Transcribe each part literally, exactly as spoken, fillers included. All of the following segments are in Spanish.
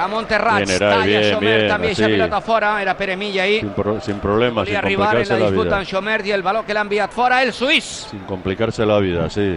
Ramon Terrats, bien, talla bien, Xomer bien, també así. Aquesta pilota fora, era Pere Milla ahí. Sin, pro, sin problemas, sin arribar en complicarse la la, disputa vida. en Xomer y el balón que le ha enviat fora el suís. Sin complicarse la vida, sí.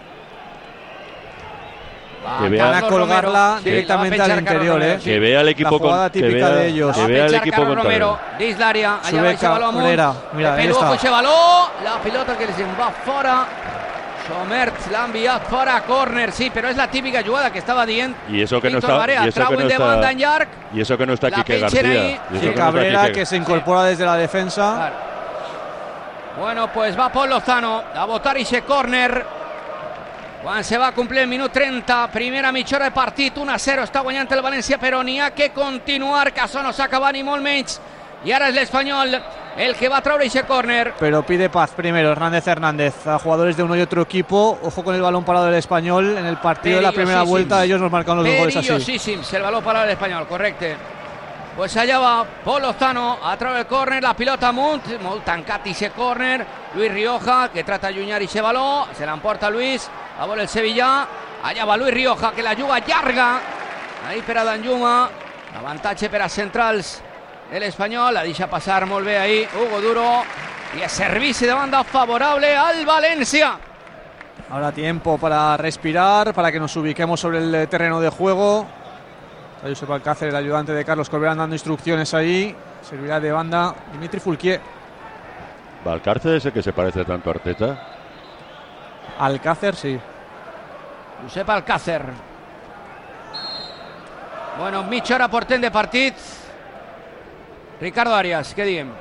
Va, que vea, van a colgarla sí, directamente al interior, Romero, eh. Que vea el equipo la jugada con, típica que vea, de ellos. Que vea el equipo Carlos con Romero, dins l'àrea, allà va ese balón amunt. Mira, ahí Pelujo está. ese balón, la pilota que les en va fora. Somert l'ha enviat fora a córner, sí, però és la típica jugada que estava dient. Y eso que no Víctor está, Barea, y eso que no de banda en llarg, está, y eso que no está Quique García. Ahí, y sí, que Cabrera no está Quique. que se incorpora desde la defensa. Claro. Bueno, pues va Pol Lozano a votar ese córner. Quan se va complir el minut trenta, primera mitja hora de partit, u a zero, està guanyant el València, però n'hi ha que continuar, que això no s'ha acabat ni molt menys. Y ahora es el Espanyol el que va a traer ese córner. Pero pide paz primero Hernández Hernández a jugadores de uno y otro equipo. Ojo con el balón parado del Espanyol. En el partido de la primera vuelta ellos nos marcaron los dos goles así. Perillosíssims, el balón parado del Espanyol, correcte. Pues allá va Pol Lozano a través del córner, la pilota amunt, molt tancat ese córner. Luis Rioja que trata de allunyar ese balón, se l'emporta Luis, a vol el Sevilla. Allà va Luis Rioja que la juga llarga. Ahí per a Danjuma, avantatge per a centrals el Espanyol, la deixa passar molt bé ahí Hugo Duro y el servicio de banda favorable al Valencia. Ahora tiempo para respirar, para que nos ubiquemos sobre el terreno de juego. Está Josep Alcácer, el ayudante de Carlos Corberán, dando instrucciones ahí. Servirá de banda Dimitri Fulquier. ¿Valcárcel es el que se parece tanto a Arteta? Alcácer, sí. Josep Alcácer. Bueno, mitja hora portent de partit. Ricardo Arias, ¿qué diem?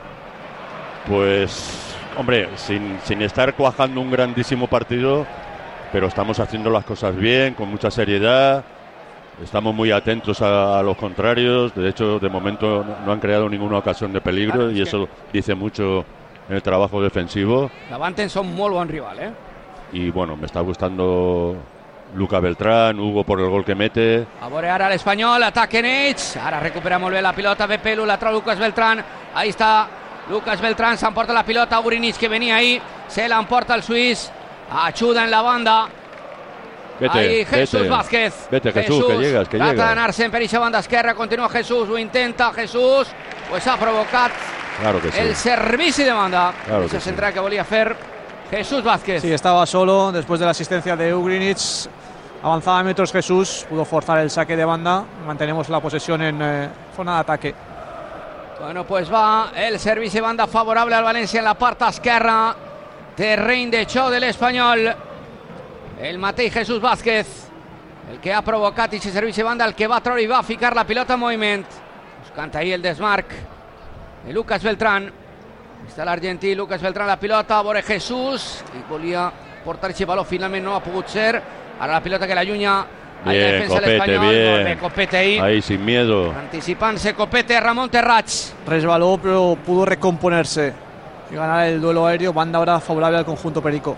Pues, hombre, sin, sin estar cuajando un grandísimo partido, pero estamos haciendo las cosas bien, con mucha seriedad. Estamos muy atentos a, a los contrarios. De hecho, de momento no, no han creado ninguna ocasión de peligro, claro, y eso que... dice mucho en el trabajo defensivo. Davanten son molt bon rival, eh? Y bueno, me está gustando Luca Beltrán, Hugo por el gol que mete. A veure ara l'Espanyol, ataquen ells. Ara recupera molt bé la pilota Pepelu, la trau Lucas Beltrán. Ahí está Lucas Beltrán, s'emporta la pilota Urinis que venia ahí, se l'emporta el suís. Ajuda en la banda. Vete, ahí Jesús vete, Vázquez. Vete Jesús, Jesús, que llegas, que trata llegas. d'anar-se'n per eixa banda esquerra, continua Jesús, ho intenta Jesús, pues ha provocat claro que sí. el servici de banda. Claro Esa que central sí. que volia fer Jesús Vázquez. Sí, estaba solo después de la asistencia de Ugrinic. Avanzaba metros Jesús, pudo forzar el saque de banda. Mantenemos la posesión en eh, zona de ataque. Bueno, pues va el servicio de banda favorable al Valencia en la parte esquerra. Terreny de xoc de l'Espanyol. El mateix Jesús Vázquez, el que ha provocat aquest servici de banda, el que va treure i va ficar la pilota en moviment. Buscant ahí el desmarc de Lucas Beltrán. Està l'argentí Lucas Beltrán, la pilota, a veure Jesús, i volia portar aquest baló, finalment no ha pogut ser. Ara la pilota que l'allunya. Bien, Copete, bien. Copete ahí. Ahí sin miedo. Anticipándose Copete, Ramón Terrats. Resbaló, pero pudo recomponerse y ganar el duelo aéreo. Banda ahora favorable al conjunto perico.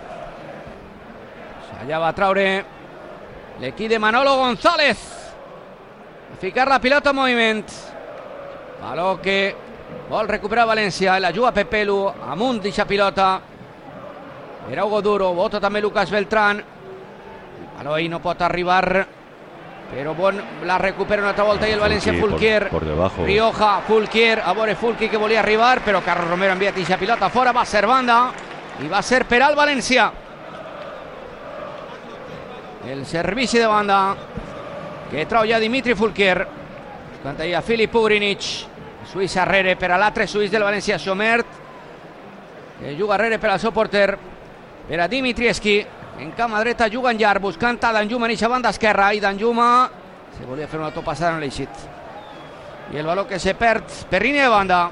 Allà va traure l'equip de Manolo González. A ficar la pilota en moviment. Baló que vol recuperar València. La juga Pepelu amunt d'eixa pilota. Era Hugo Duro, vota també Lucas Beltrán. Baló ahí no pot arribar, però bon, la recupera una altra volta i el València Fulquier. Por, por debajo. Rioja, Fulquier, a veure Fulquier que volia arribar, però Carlos Romero ha enviat eixa pilota fora, va ser banda i va ser per al València. El servici de banda que trau ja Dimitri Fulquier. Buscant ahí a Filip Ugrinic. Suís arrere per a l'altre suís del València, Xomert, que juga arrere per al seu porter, per a Dimitrievski. En cama dreta juga en llarg, buscant a Danjuma en eixa banda esquerra, i Danjuma se volia fer una autopassada, no l'ha eixit. I el baló que se perd per línia de banda.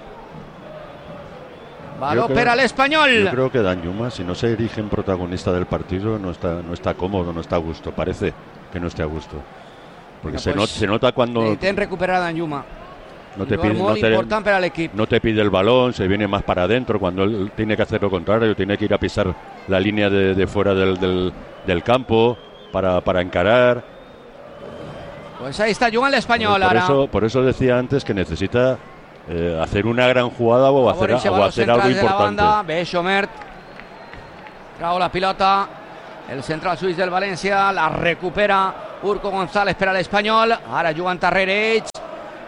Baló creo, per a l'Espanyol. Yo creo que Danjuma, si no se erige en protagonista del partido, no está, no está cómodo, no está a gusto. Parece que no esté a gusto. Porque Bueno, se, pues, not, se nota cuando... Intenten recuperar a Danjuma. No te, pide, molt no, te, important per a l'equip. no te pide el balón, se viene más para adentro cuando él tiene que hacer lo contrario, tiene que ir a pisar la línea de, de fuera del, del, del campo para, para encarar. Pues ahí está jugant l'Espanyol por ara. Eso, por eso decía antes que necesita eh, hacer una gran jugada o hacer, o hacer algo importante. Bé, Xomert trau la pilota, el central suís del València, la recupera Urco González per a l'Espanyol, ara jugant darrere ells.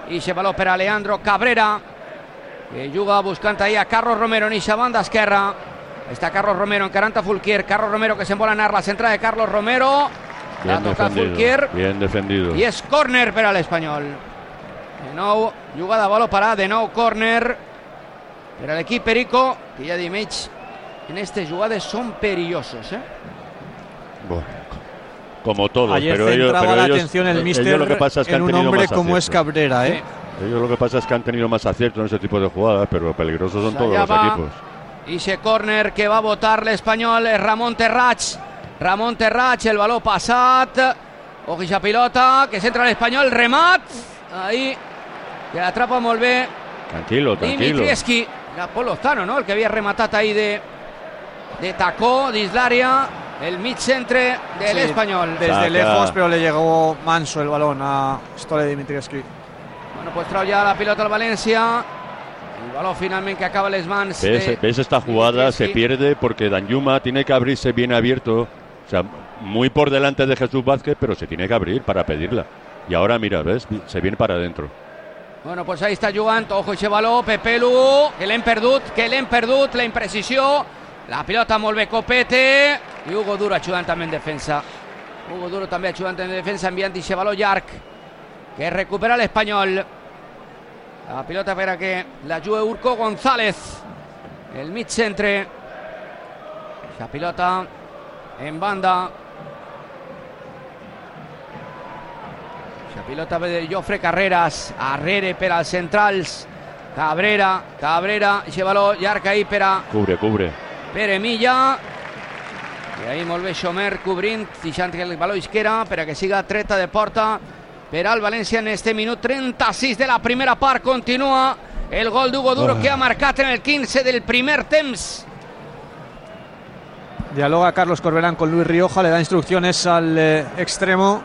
i se valor per a Leandro Cabrera, que juga buscant ahir a Carlos Romero en eixa banda esquerra. Està Carlos Romero encarant a Fulquier. Carlos Romero que se'n vol anar, la centrada de Carlos Romero. Bien defendido, bien defendido. I és córner per a l'Espanyol. De nou, jugada a valor parar, de nou córner per a l'equip Perico, que ja dic, en estas jugadas son perillosos, ¿eh? Bueno, como todos, Ayer pero ellos, centraba pero la ellos, atención el ellos míster lo que pasa es que en han un tenido hombre más como es acierto. Cabrera, ¿eh? Sí. Ellos lo que pasa es que han tenido más acierto en ese tipo de jugadas, pero peligrosos son todos los va. equipos. Y ese córner que va a votar l'Espanyol es Ramon Terrats. Ramon Terrats, el baló passat. Ojo esa pilota, que s'entra l'Espanyol, remat. Ahí, que l'atrapa molt bé. Tranquilo, tranquilo. Dimitrieski, era Pol Lozano, ¿no? El que havia rematat ahí de, de tacó, dins l'àrea. El mig centre de Sí, l'Espanyol. Desde Saca. lejos, pero le llegó manso el balón a Stole Dimitrievski. Bueno, pues trau ja la pilota al València. El balón finalmente que acaba les mans. ¿Ves, de ves esta jugada? Se Dimitrieski. pierde porque Danjuma tiene que abrirse bien abierto. O sea, muy por delante de Jesús Vázquez, pero se tiene que abrir para pedirla. Y ahora, mira, ¿ves? Se viene para adentro. Bueno, pues ahí está jugant, ojo ese baló, Pepelu, que l'hem perdut, que l'hem perdut, la imprecisió, la pilota molt bé Copete, i Hugo Duro ajudant també en defensa. Hugo Duro també ajudant en defensa, enviant ese baló llarg, que recupera l'Espanyol. La pilota per a que la jugui Urco González, el mig centre. La pilota en banda. La pilota ve de Jofre Carreras, arrere per als centrals, Cabrera, Cabrera, i baló llarg ahí per a Cubre, cubre. Pere Milla, i ahí molt bé Xomer cobrint, deixant el baló isquera per a que siga treta de porta per al València en este minut trenta-sis de la primera part. Continua el gol d'Hugo Duro, oh, que ha marcat en el quince del primer temps. Dialoga Carlos Corberán con Luis Rioja, le da instrucciones al eh, extremo.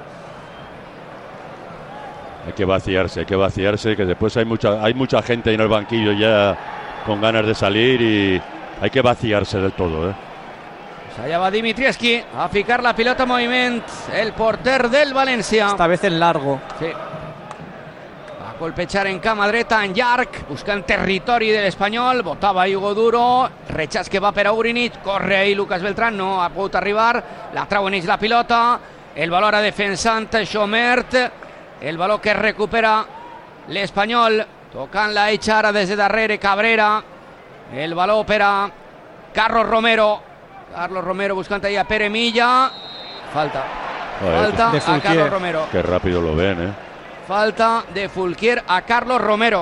Hay que vaciarse, hay que vaciarse, que después hay mucha, hay mucha gente en el banquillo ya con ganas de salir y hay que vaciarse del todo, ¿eh? Pues allá va Dimitrieski a ficar la pilota en moviment, el porter del València. Esta vez en largo. Sí. Va a colpejar en cama dreta, en llarg, buscant territori de l'Espanyol. Botava Hugo Duro, rechaç que va per a Urinich, corre ahí Lucas Beltrán, no ha pogut arribar, la trau en ells la pilota, el valor a defensant Xomert, el valor que recupera l'Espanyol, tocant la eixa ara des de darrere Cabrera, el valor per a Carlos Romero, Carlos Romero buscant ahí a Pere Milla, falta, Joder, falta de a Fulquier. Carlos Romero. Qué rápido lo ven, ¿eh? Falta de Fulquier a Carlos Romero.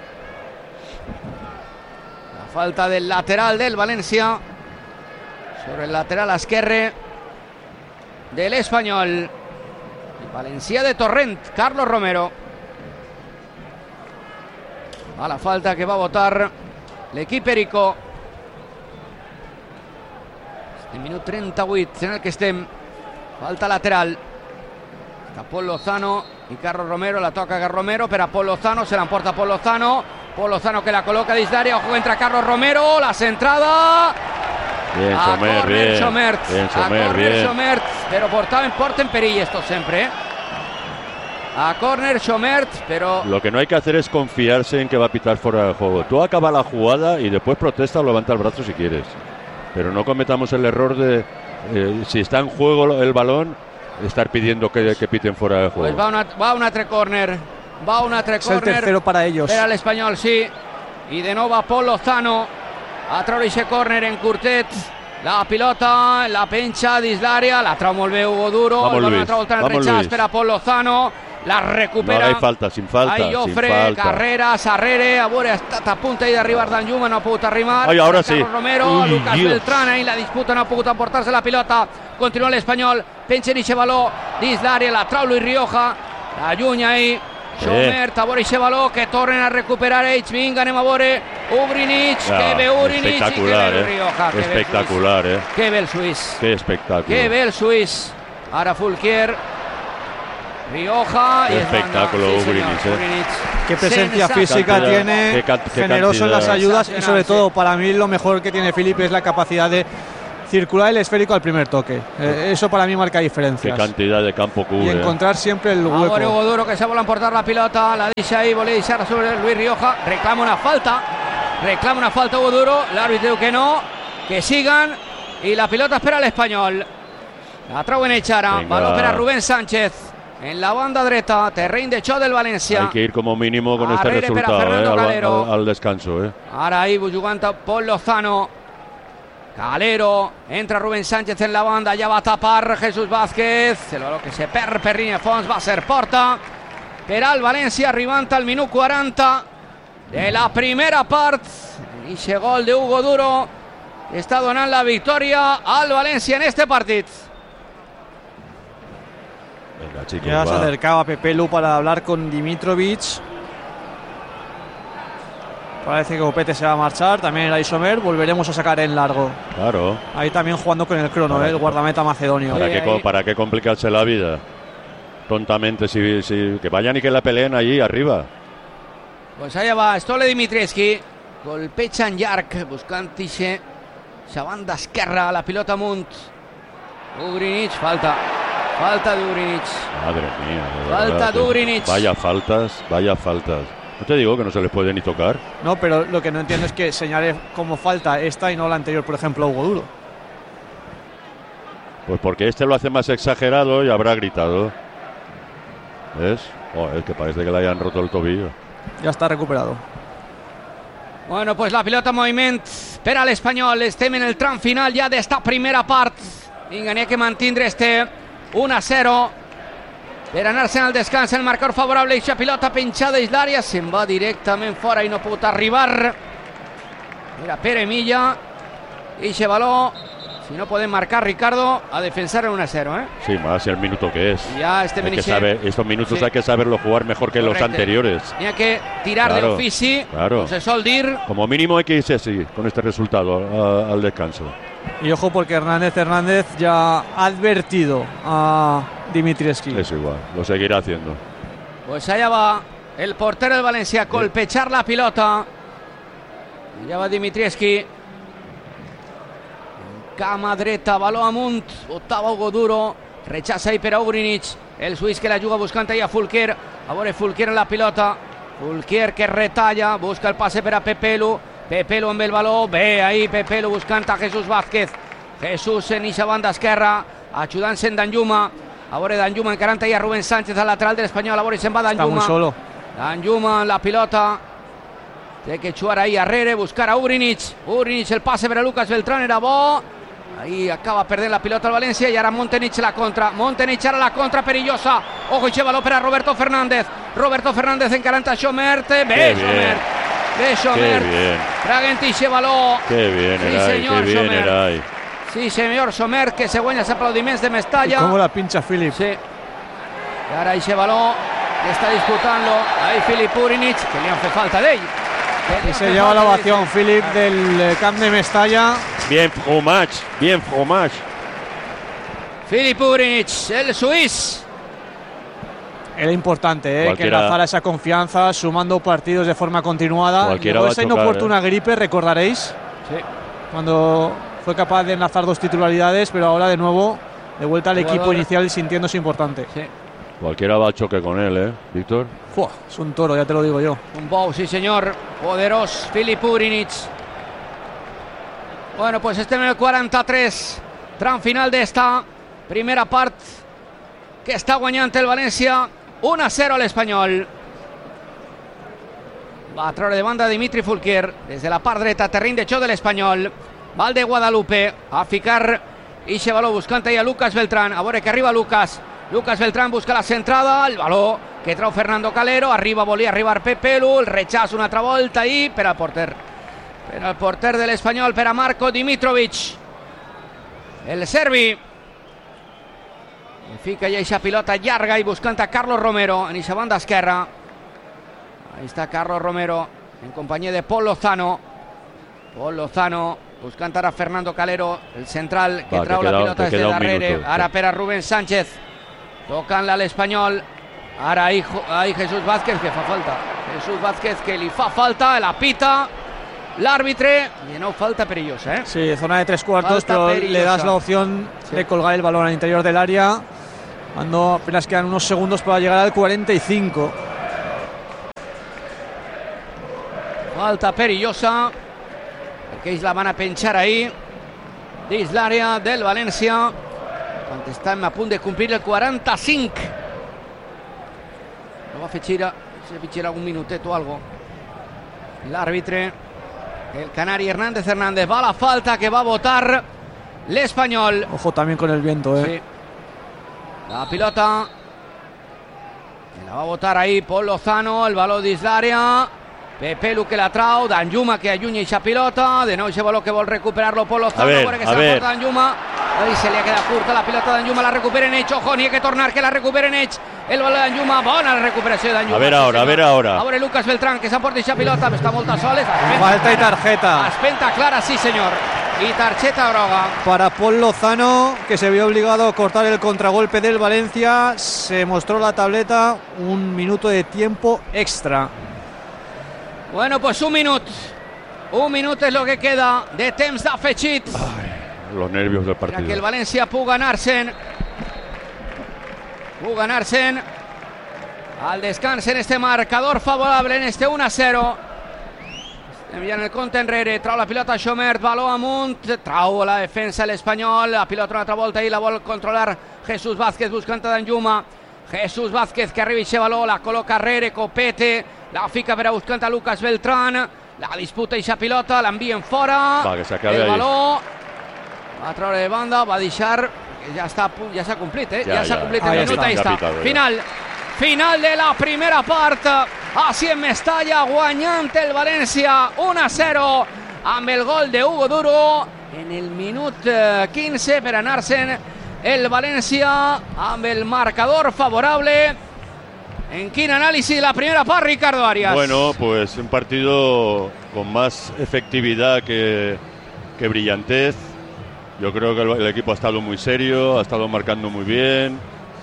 La falta del lateral del València sobre el lateral esquerre del Espanyol. El València de Torrent, Carlos Romero. A la falta que va a votar l'equip Perico. El minut trenta-vuit en el que estem. Falta lateral. Está Pol Lozano y Carlos Romero, la toca Carlos Romero, pero a Pol Lozano, se la emporta Pol Lozano, Pol Lozano que la coloca dins d'àrea, ojo, entra Carlos Romero, la centrada, Bien, a Xomer, córner bien. Xomert, Bien, a Xomer, córner bien. Xomert, però portaven, porten perill estos sempre, eh? A córner Xomert, però Lo que no hay que hacer es confiarse en que va a pitar fuera del juego. Tú acaba la jugada y después protesta o levanta el brazo si quieres. Pero no cometamos el error de, eh, si está en juego el balón, estar pidiendo que, que piten fuera del juego. pues va, una, va un altre córner, va un altre Es el córner. tercero para ellos. Per a l'Espanyol, sí. I de nou va Pol Lozano a treure aquest córner en curtet. La pilota, la penja dins l'àrea, la trau molt bé Hugo Duro. Vamos, el balón Luis. altra volta en el Vamos, rechaç Luis. per a Pol Lozano. La No recupera. hay falta, sin falta, Ahí sin Jofre, falta. Carreras, Arrere, a veure, ha estat a punt d'arribar Danjuma, no ha pogut arribar. Ai, ara sí. Carlos Romero, Ui, Lucas Dios. Beltrán, ahí la disputa, no ha pogut emportar-se la pilota. Continua l'Espanyol, penja en eixe baló dins l'àrea, la trau Luis Rioja, la llunya ahí. Xomert, a veure eixe baló, que tornen a recuperar ells. Vinga, anem a veure Urinich, Ah, que ve Urinich i que espectacular, ve eh. Rioja. Que ve el suís. Espectacular, eh. Que ve el suís. Qué espectáculo. Que ve el suís. Ara Fulquier, Rioja Qué y es banda. espectáculo, Sí, señor, Urinich, eh. Urinich. Qué presencia Sensacional. física Cantidad, tiene, qué can- qué generoso en las cantidad. ayudas y sobre Sensacional, todo sí. para mí lo mejor que tiene Felipe es la capacidad de circular el esférico al primer toque. Eh, eso para mí marca diferencias. Qué cantidad de campo cubre. Y encontrar siempre el hueco. Ahora Hugo Duro que se vuelve a emportar la pilota. La dice ahí, volea y serra sobre Luis Rioja. Reclama una falta. Reclama una falta Hugo Duro. El árbitro que no. Que sigan. Y la pilota espera al español. La trau en Echara. Balón para Rubén Sánchez. En la banda derecha. Terreny de xoc del València. Hay que ir como mínimo con este Arrere resultado per a eh, Fernando al, Calero. al, al descanso. Eh. Ara ahí jugant Pol Lozano. Calero, entra Rubén Sánchez en la banda, ja va a tapar Jesús Vázquez, el baló que se perd per línia de fons, va a ser porta per al València, arribant al minut quaranta de la primera part, i ese gol de Hugo Duro que està donant la victòria al València en este partit. Venga, chicos, Ya va. se acercaba Pepe Lu para hablar con Dimitrovic. Parece que Copete se va a marchar. También el Isomer. Volveremos a sacar en largo. Claro. Ahí también jugando con el crono, Para ¿eh? El guardameta macedonio. ¿Para, Sí, qué, ahí. co- ¿Para qué complicarse la vida? Tontamente, si, si, que vayan y que la peleen allí arriba. Pues allà va Stole Dimitrievski, golpejant llarg, buscant ixe, esa banda esquerra, la pilota amunt. Ugrinic, falta, falta de Ugrinic. Madre mía. de Falta verdad, de que- Ugrinic. Vaya faltas, vaya faltas. No te digo que no se les puede ni tocar. No, pero lo que no entiendo es que señale como falta esta y no la anterior, por ejemplo, a Hugo Duro. Pues porque este lo hace más exagerado y habrá gritado. ¿Ves? Oh, es que parece que le hayan roto el tobillo. Ya está recuperado. Bueno, pues la pilota en moviment per a l'Espanyol. Estem en el tram final ja d'esta primera part. Vinga, n'hi ha que mantindre este uno a cero per anar-se'n al descans. El marcador favorable, eixa pilota penjada dins l'àrea, se'n va directament fora i no pot arribar. Era Pere Milla. Eixe baló, si no podem marcar, Ricardo, a defensar el uno a cero, ¿eh? Sí, más el minuto que es. Ya este Hay que Beniche. saber, estos minutos Sí. hay que saberlo jugar mejor que los Correcte. anteriores. N'hi ha que tirar Claro, de ofici, claro. com se sol dir. Como mínimo hay que irse así, con este resultado, a- al descanso. Y ojo porque Hernández Hernández ya ha advertido a Dimitrievski. Es igual, lo seguirá haciendo. Pues allá va el portero del Valencia a colpechar la pilota. Allá va Dimitrievski. Cama dreta, baló amunt, botava Hugo Duro, rechaça ahí per a Ugrinic, el suís que la juga buscant ahí a Fulquier, a veure Fulquier en la pilota, Fulquier que retalla, busca el passe per a Pepelu, Pepelu amb el baló, bé ahí Pepelu buscant a Jesús Vázquez, Jesús en eixa banda esquerra, ajudant-se en Danjuma, a veure Danjuma encarant ahí a Rubén Sánchez al lateral del Espanyol, a veure se'n va Está muy Danjuma. solo. Danjuma en la pilota. Té que jugar ahí a Rere, buscar a Ugrinic. Ugrinic, el passe per a Lucas Beltrán era bo. Ahí acaba perdent la pilota al València i ara Montenich la contra. Montenich ara la contra perillosa. Ojo, i baló per a Roberto Fernández. Roberto Fernández encarant a Schomert. Bé, Qué bien. Schomert. Bé, Qué Schomert. bien, Traguen ixe baló. qué bien, Sí, Eray, señor, qué bien, Sommer. Eray. Sí, senyor Schomert, que se guanya els aplaudiments de ¿Y Mestalla. cómo la pincha Philip? Sí. Y ahora ese balón que está disputando ahí Filip Ugrinic, que le hace falta de él. Y se lleva la ovación Philip del eh, camp de Mestalla. Bien fromage, bien fromage. Filip Ugrinic, el suís. Era importante, ¿eh? Que Cualquiera- enlazara esa confianza, sumando partidos de forma continuada. Cualquiera Luego va a esa chocar, inoportuna gripe, recordaréis, Sí. cuando fue capaz de enlazar dos titularidades, pero ahora de nuevo de vuelta al Jugador. equipo inicial sintiéndose importante. Sí. Cualquiera va a choque con él, ¿eh, Víctor? Fua, es un toro, ya te lo digo yo. Un bou, sí señor. Poderós Filip Ugrinic. Bueno, pues este en el quaranta-tres. Tram final d'esta primera part que està guanyant el València uno a cero al Espanyol. Va a treure de banda Dimitri Fulquier des de la part dreta, terreny de xoc de l'Espanyol. Val de Guadalupe a ficar ixe baló buscant ahí a Lucas Beltrán. A veure que arriba Lucas. Lucas Beltrán busca la centrada, el baló que trau Fernando Calero, arriba volia arribar Pepelu, el rechaç una altra volta ahí per al porter. Per al porter de l'Espanyol, per a Marco Dimitrovic. El serbi. Fica ja eixa pilota llarga i buscant a Carlos Romero en eixa banda esquerra. Ahí está Carlos Romero en compañía de Pol Lozano. Pol Lozano buscant ara Fernando Calero, el central que Va, que trau la queda- pilota que des de queda un darrere. minuto. Ara per a Rubén Sánchez. Tocan-la a l'Espanyol. Ara ahí, ahí Jesús Vázquez que fa falta. Jesús Vázquez que li fa falta, la pita. el árbitro. Y no, falta perillosa, ¿eh? Sí, zona de tres cuartos, Falta pero perillosa. le das la opción Sí. de colgar el balón al interior del área. Cuando apenas quedan unos segundos para llegar al cuarenta y cinco. Falta perillosa. Perquè ells la van a penjar ahir dins l'àrea del València quan estem a punt de complir el quaranta-cinc. No va fer gira, se fitxera algun minutet o algo. L'àrbitre, el canari Hernández Hernández, va a la falta que va a votar l'Espanyol. Ojo también con el viento, ¿eh? Sí. La pilota que la va a botar ahí Pol Lozano, el baló dins l'àrea. Pepe Lu que la trau, Danjuma que allunya eixa pilota, de nou eixe baló que vol recuperar-lo Pol Lozano, a ver, veure que a se la ver. porta Danjuma. Ahí se li ha quedat curta la pilota d'Danjuma, la recuperen ells, ojo, n'hi ha que tornar, que la recuperen ells. El baló d'Danjuma, bona la recuperació de Danjuma. A ver ahora, a ver ahora. A veure Lucas Beltrán, que s'emporta eixa pilota, està molt a soles. Falta y tarjeta Espenta clara, sí senyor. Y tarjeta groga. para Pol Lozano, que se vio obligado a cortar el contragolpe del Valencia. Se mostró la tableta, un minuto de tiempo extra. Bueno, pues un minut. Un minut és lo que queda de temps d'afegit. Los nervios del Para que el partido. València pugui ganar-se'n. Pugui ganar-se'n al descans en este marcador favorable, en este uno a cero. Enviant el compte enrere, trau la pilota Xomert, baló amunt, trau la defensa l'Espanyol, la pilota una altra volta i la vol controlar Jesús Vázquez buscant a Danjuma. Jesús Vázquez que arriba eixe baló, la col·loca arrere, Copete, la fica per a buscant a Lucas Beltrán, la disputa eixa pilota, l'envien fora, Va, que s'acabi el ahí. baló va treure de banda, va deixar, que ja està, a punt, ja s'ha complit, eh? Ja, ja s'ha ja. complit Ah, el ja minut, està. ahí Ja està, pitado, ja. final. Final de la primera part, així en Mestalla, guanyant el València uno a cero amb el gol de Hugo Duro en el minut eh, quinze per anar-se'n el València amb el marcador favorable. En quin análisis de la primera part, Ricardo Arias? Bueno, pues un partido con más efectividad que, que brillantez. Yo creo que el, el equipo ha estado muy serio, ha estado marcando muy bien,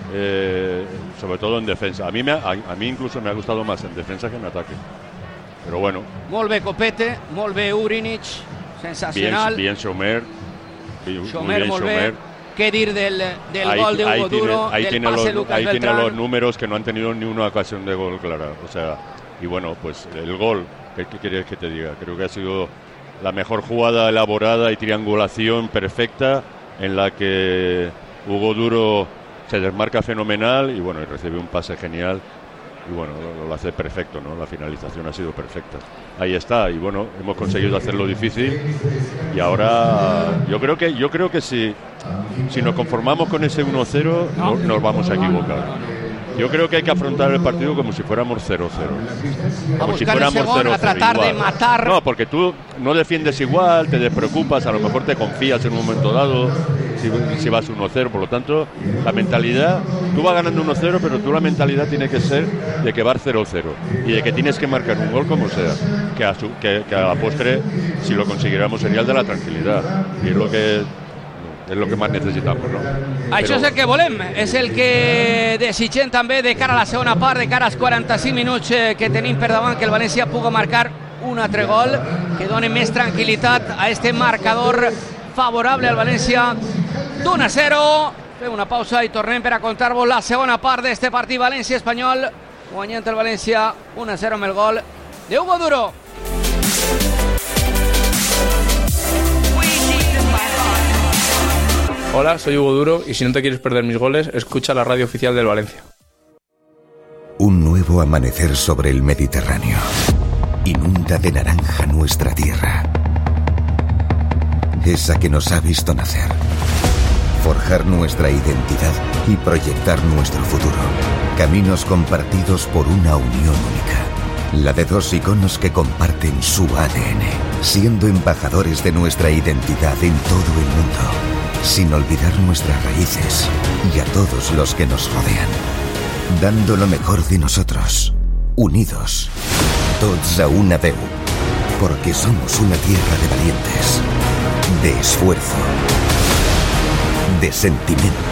eh, sobre todo en defensa. A mí, me ha, a, a mí incluso me ha gustado más en defensa que en ataque. Pero bueno, Molt bé Copete, molt bé Urinic, bien, sensacional. bien Schomer, muy Xomer, bien molt bé. Schomer. Què dir del, del Ahí, gol de Hugo ahí tiene, Duro, ahí del tiene pase los, Lucas ahí tiene Beltrán? los números que no han tenido ni una ocasión de gol clara. O sea, y bueno, pues el gol, ¿qué, qué quieres que te diga? Creo que ha sido la mejor jugada elaborada y triangulación perfecta en la que Hugo Duro se desmarca fenomenal y bueno, y recibe un pase genial y bueno, lo, lo hace perfecto, ¿no? La finalización ha sido perfecta. Ahí está, y bueno, hemos conseguido hacerlo difícil y ahora yo creo que yo creo que si, si nos conformamos con ese uno cero no, nos vamos a equivocar. Yo creo que hay que afrontar el partido como si fuéramos cero cero. A buscar el segundo, a tratar de matar. No, porque tú no defiendes igual, te despreocupas, a lo mejor te confías en un momento dado si, si vas uno cero. Por lo tanto, la mentalidad, tú vas ganando uno cero, pero tú la mentalidad tiene que ser de que vas cero cero y de que tienes que marcar un gol como sea. Que a, su, que, que a la postre, si lo consiguiéramos, sería el de la tranquilidad. Y es lo que... és el que més necessitamos, no? Això és el que volem, és el que desitgem també de cara a la segona part, de cara als quaranta-cinc minuts que tenim per davant, que el València pugui marcar un altre gol, que doni més tranquil·litat a este marcador favorable al València d'un a zero. Fem una pausa i tornem per a contar-vos la segona part d'este partit València-Espanyol, guanyant el València un a zero amb el gol de Hugo Duro. Hola, soy Hugo Duro y si no te quieres perder mis goles, escucha la radio oficial del Valencia. Un nuevo amanecer sobre el Mediterráneo. Inunda de naranja nuestra tierra. Esa que nos ha visto nacer. Forjar nuestra identidad y proyectar nuestro futuro. Caminos compartidos por una unión única. La de dos iconos que comparten su A D N, siendo embajadores de nuestra identidad en todo el mundo. Sin olvidar nuestras raíces y a todos los que nos rodean. Dando lo mejor de nosotros, unidos, tots a una veu, porque somos una tierra de valientes, de esfuerzo, de sentimiento,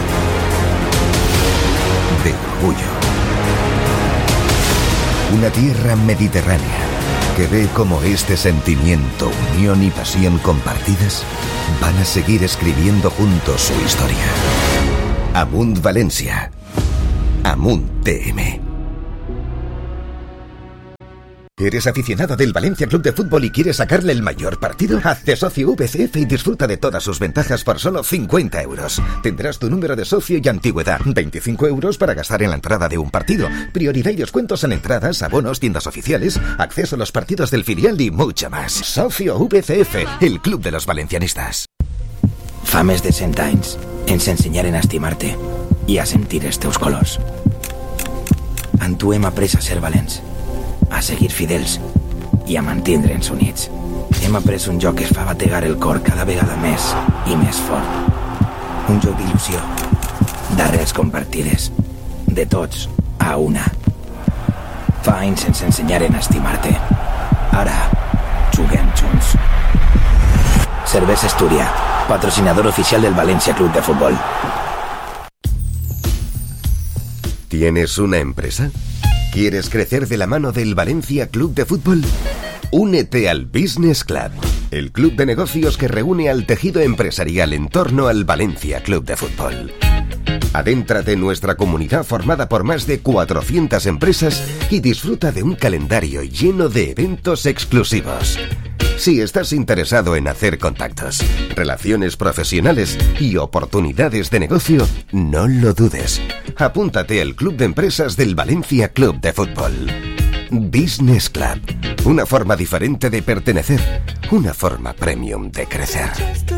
de orgullo. Una tierra mediterránea porque ve cómo este sentimiento, unión y pasión compartidas van a seguir escribiendo juntos su historia. Amunt Valencia. Amunt T M. ¿Eres aficionado del Valencia Club de Fútbol y quieres sacarle el mayor partido? Hazte socio V C F y disfruta de todas sus ventajas por solo cincuenta euros. Tendrás tu número de socio y antigüedad. veinticinco euros para gastar en la entrada de un partido. Prioridad y descuentos en entradas, abonos, tiendas oficiales, acceso a los partidos del filial y mucho más. Socio V C F, el club de los valencianistas. Fa més de cent anys ens ensenyaren a estimar-te i a sentir els teus colors. En tu hem après a ser valents, a seguir fidels i a mantindre'ns units. Hem après un joc que es fa bategar el cor cada vegada més i més fort. Un joc d'il·lusió, d'arrels compartides, de tots a una. Fa anys ens ensenyaren a estimar-te. Ara juguem junts. Cervesa Astúria, patrocinador oficial del Valencia Club de Fútbol. ¿Tienes una empresa? ¿Quieres crecer de la mano del Valencia Club de Fútbol? Únete al Business Club, el club de negocios que reúne al tejido empresarial en torno al Valencia Club de Fútbol. Adéntrate en nuestra comunidad formada por más de cuatrocientas empresas y disfruta de un calendario lleno de eventos exclusivos. Si estás interesado en hacer contactos, relaciones profesionales y oportunidades de negocio, no lo dudes. Apúntate al Club de Empresas del Valencia Club de Fútbol. Business Club. Una forma diferente de pertenecer. Una forma premium de crecer.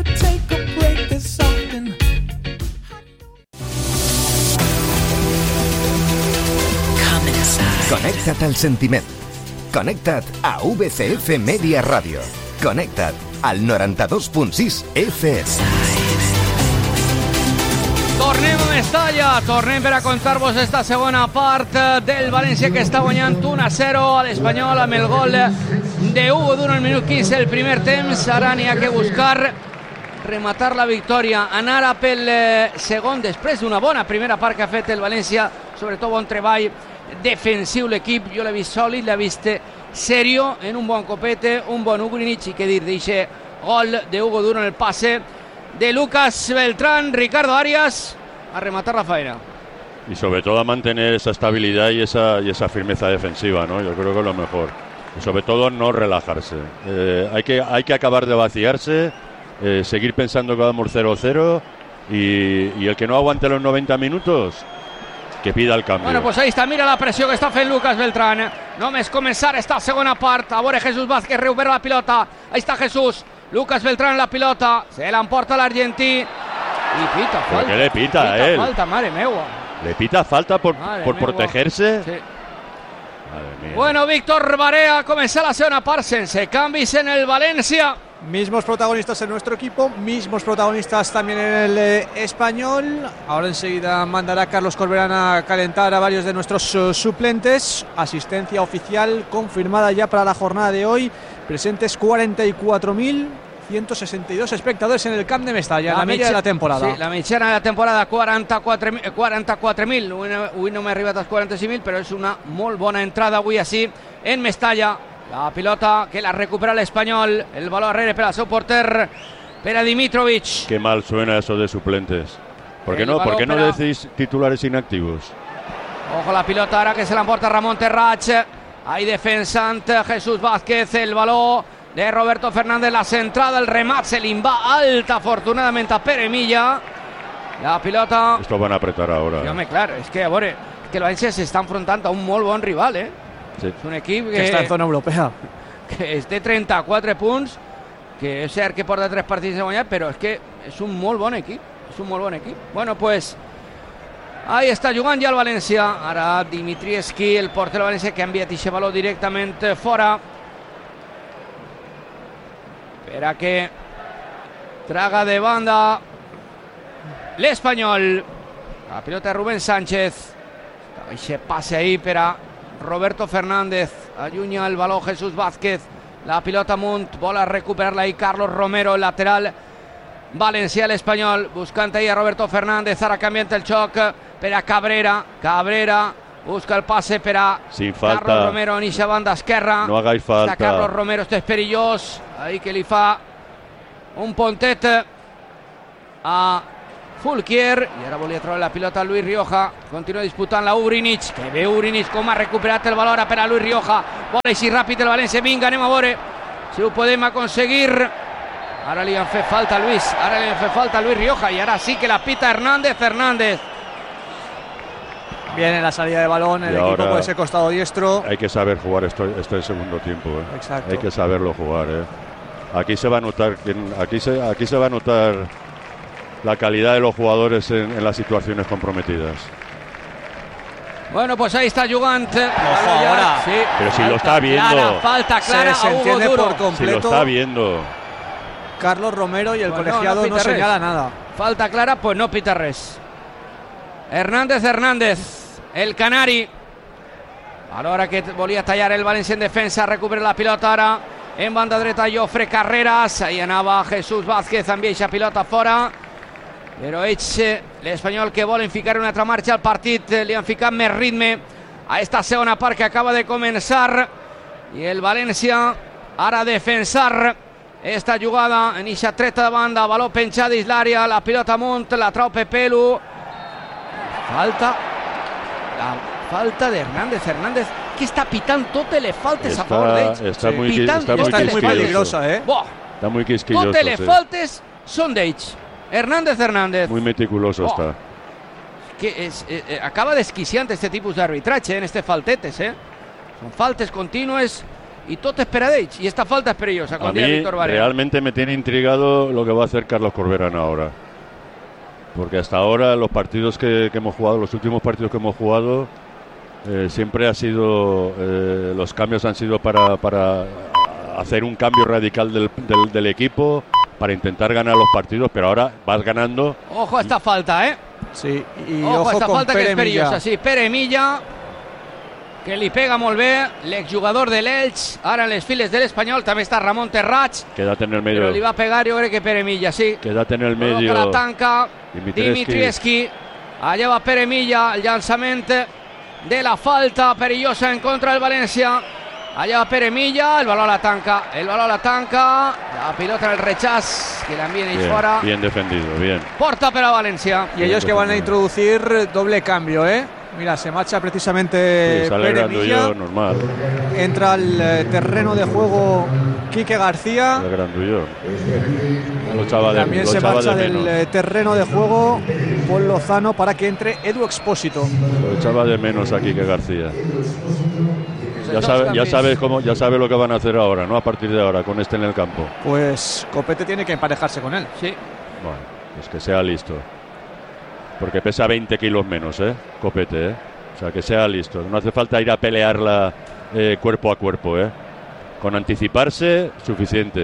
Connecta't al sentiment. Connecta't a V C F Media Radio. Connecta't al noranta-dos punt sis F M. Tornem a Mestalla, tornem per a contar-vos esta segona part del València que està guanyant u a zero a l'Espanyol amb el gol de Hugo Duro al minut quinze del primer temps. Ara n'hi ha que buscar rematar la victòria, anar a pel segon després d'una bona primera part que ha fet el València, sobretot bon treball defensiu l'equip. Jo l'he vist sòlid, l'he vist serio, en un bon copete, un bon Ugrinic, i què dir d'eixe gol de Hugo Duro en el passe de Lucas Beltrán. Ricardo Arias a rematar la faena. Y sobre todo a mantener esa estabilidad y esa, y esa firmeza defensiva, ¿no? Yo creo que es lo mejor. Y sobre todo no relajarse. Eh, hay, que, hay que acabar de vaciarse, eh, seguir pensando que vamos cero cero y, y el que no aguante los noventa minutos, que pida el cambio. Bueno, pues ahí está, mira la pressió que està fent Lucas Beltrán. Només començar esta segona part. A veure Jesús Vázquez, recupera la pilota. Ahí está Jesús. Lucas Beltrán en la pilota. Se la emporta l'argentí. Y pita falta. ¿Por qué le pita, pita a él? falta, madre meua. Le pita falta por, por protegerse. Sí. Bueno, Víctor Barea, comenzar la segunda part sense canvis en el Valencia. Mismos protagonistas en nuestro equipo, mismos protagonistas también en el eh, Español. Ahora enseguida mandará Carlos Corberán a calentar a varios de nuestros uh, suplentes. Asistencia oficial confirmada ya para la jornada de hoy. Presentes cuarenta y cuatro mil ciento sesenta y dos espectadores en el Camp de Mestalla, la, la media de la temporada. Sí, la mitjana de la temporada, quaranta-quatre mil. Avui no m'he arribat als quaranta-cinc mil, però és una molt bona entrada avui així en Mestalla. La pilota que la recupera l'Espanyol, el balón arrere per al seu porter, per a Dimitrovic. Qué mal suena eso de suplentes. ¿Por qué no, ¿por qué no a... decís titulares inactivos? Ojo la pilota ara que se l'emporta Ramon Terrach. Ahí defensant Jesús Vázquez, el balón de Roberto Fernández, la centrada, el remat se li va alta afortunadamente a Pere Milla. La pilota... Esto van a apretar ahora. Sí, home, clar, és que a veure, que el València s'està enfrontant a un molt bon rival, eh? Sí. És un equip que, que està en zona europea, que té trenta-quatre punts, que és cert que porta tres partits de guanyar, però és que és un molt bon equip, és un molt bon equip. Bueno, pues ahí està jugant ja el València. Ara Dimitrievski, el porter del València, que ha enviat aquest baló directament fora per a que traga de banda l'Espanyol. La pilota de Rubén Sánchez, aquest passe ahí per a Roberto Fernández, allunya el baló Jesús Vázquez, la pilota amunt, vol a recuperar-la ahí Carlos Romero, el lateral valencià, l'Espanyol, buscant ahí a Roberto Fernández. Ara canviant el xoc per a Cabrera, Cabrera Busca el pase per a Sin falta. Carlos Romero en eixa banda esquerra. No hagáis falta. Està Carlos Romero, este és perillós. Ahí que li fa un pontet a Fulquier. I ara volia treure la pilota a Luis Rioja. Continua disputant-la Ubrinic. Que ve Ubrinic com ha recuperat el valor per a Luis Rioja. Vol així ràpid el València. Vinga, anem a veure si ho podem aconseguir. Ara li han fet falta a Luis. Ara li han fet falta a Luis Rioja. Y ahora sí que la pita Hernández. Hernández. Viene la salida de balón, el Y equipo ahora por ese costado diestro. Hay que saber jugar esto, este segundo tiempo. ¿eh? Exacto. Hay que saberlo jugar. ¿eh? Aquí se va a notar, quién- aquí se, aquí se va a notar la calidad de los jugadores en, en las situaciones comprometidas. Bueno, pues ahí está jugant. Ojo ahora. Sí. Pero si lo Falta está viendo. clara, falta clara Se a Hugo desentiende Duro. por Si completo. lo está viendo. Carlos Romero y el Pues no, colegiado no no, pita res. señala nada. Falta clara, pues no pita res. Hernández Hernández, el canari. A l'hora que volia tallar el València en defensa, recupera la pilota ara en banda dreta Jofre Carreras. Ahí anava Jesús Vázquez amb eixa pilota fora. Però ells, eh, l'Espanyol, que volen ficar una altra marxa al partit, eh, li han ficat més ritme a esta segona part que acaba de començar. I el València ara a defensar esta jugada en eixa treta de banda, baló penjat dins l'àrea, la pilota amunt, la trau Pepelu. Falta, la falta de Hernández. Hernández que està pitant totes les faltes a favor d'ells. Está, está muy, qui- Pitant está muy Esta es muy quisquilloso. peligrosa, ¿eh? Buah, Está muy quisquilloso. totes les sí. faltes són d'ells. Hernández Hernández. Muy meticuloso Oh. está. Que es, eh, eh, acaba desquiciant este tipus d'arbitratge en este faltetes, eh? Són faltes contínues i tot és per a d'ells. I esta falta és perillosa, A com diria mí Víctor Varela. realmente me tiene intrigado lo que va a hacer Carlos Corberán ahora. Porque hasta ahora los partidos que, que hemos jugado, los últimos partidos que hemos jugado, eh, siempre ha sido, eh, los cambios han sido para, para hacer un cambio radical del, del, del equipo, para intentar ganar los partidos, pero ahora vas ganando. Ojo a esta falta, eh? Sí, y Ojo, ojo, a esta con falta que Pere és perillosa. Milla. Sí, Pere Milla, que li pega molt bé, l'exjugador de l'Elx, ara en les files de l'Espanyol, també està Ramon Terrats, Quédate en el però li medio. va pegar, jo crec que Pere Milla, sí. Quédate en el Col·loca medio. la tanca Dimitrievski. Dimitrievski. Allà va Pere Milla, el llançament de la falta perillosa en contra del València. Allà va Pere Milla, el baló a la tanca, el baló a la tanca, la pilota en el rechaz, que l'envien ells Bien, fora. bien defendido, bien. Porta per a València. Y ellos que van a introducir doble cambio, ¿eh? Mira, se marcha precisamente Sí, sale Pere Grandullo, Milla. normal. Entra al eh, terreno de juego Quique García. El Grandullo. Lo echaba de, También lo se echaba marcha de del menos. eh, terreno de juego Paul Lozano para que entre Edu Expósito. Lo echaba de menos aquí que García. Ya Dos sabe, ya cambios. sabes cómo, ya sabe lo que van a hacer ahora, ¿no? A partir de ahora, con este en el campo. Pues Copete tiene que emparejarse con él. Sí. Bueno, pues que sea listo. Porque pesa veinte kilos menos, ¿eh? Copete, ¿eh? O sea, que sea listo. No hace falta ir a pelearla eh, cuerpo a cuerpo, ¿eh? Con anticiparse, suficiente.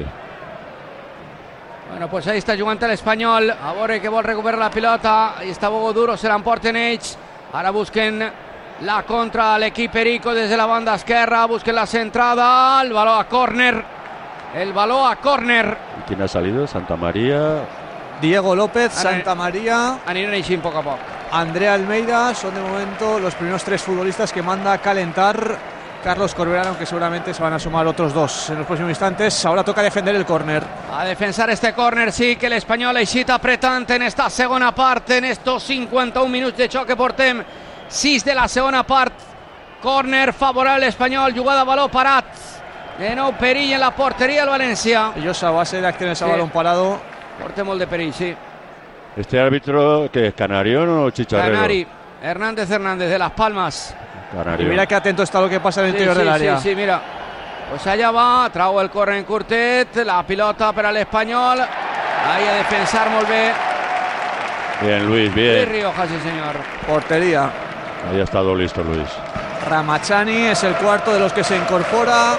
Bueno, pues ahí està jugant l'Espanyol. A veure que vol recuperar la pilota. Ahí està Bogo Duro, se l'emporten ells. Ara busquen la contra a l'equip Perico des de la banda esquerra. Busquen la centrada. El baló a córner. El baló a córner. ¿Y quién ha salido? Santa María. Diego López, Ara- Santa María, Aniran així poc a poc. Andrea Almeida son de momento los primeros tres futbolistas que manda a calentar Carlos Corberán, aunque seguramente se van a sumar otros dos en los próximos instantes. Ahora toca defender el córner. A defensar este córner, sí, que l'Espanyol aixita apretant en esta segona part, en estos cinquanta-un minuts de xoc que portem, sis de la segona part. Córner favorable Espanyol, jugada a baló parat. De nou perill en la porteria del València. Ellos a base de acciones a Sí. balón parado. Porta molt de perill, sí. ¿Este árbitro que es Canarión o Chicharrero? Canari, Hernández Hernández de Las Palmas. Y Canarión. mira que atento está lo que pasa en el Sí, interior sí, del área. Sí, sí, mira. Pues allá va, trau el córner en curtet, la pilota per a l'Espanyol. Ahí a defensar molt bé. Bien, Luis, Luis bien. Rioja, sí señor. Portería. Ahí ha estado listo, Luis. Ramachani es el cuarto de los que se incorpora.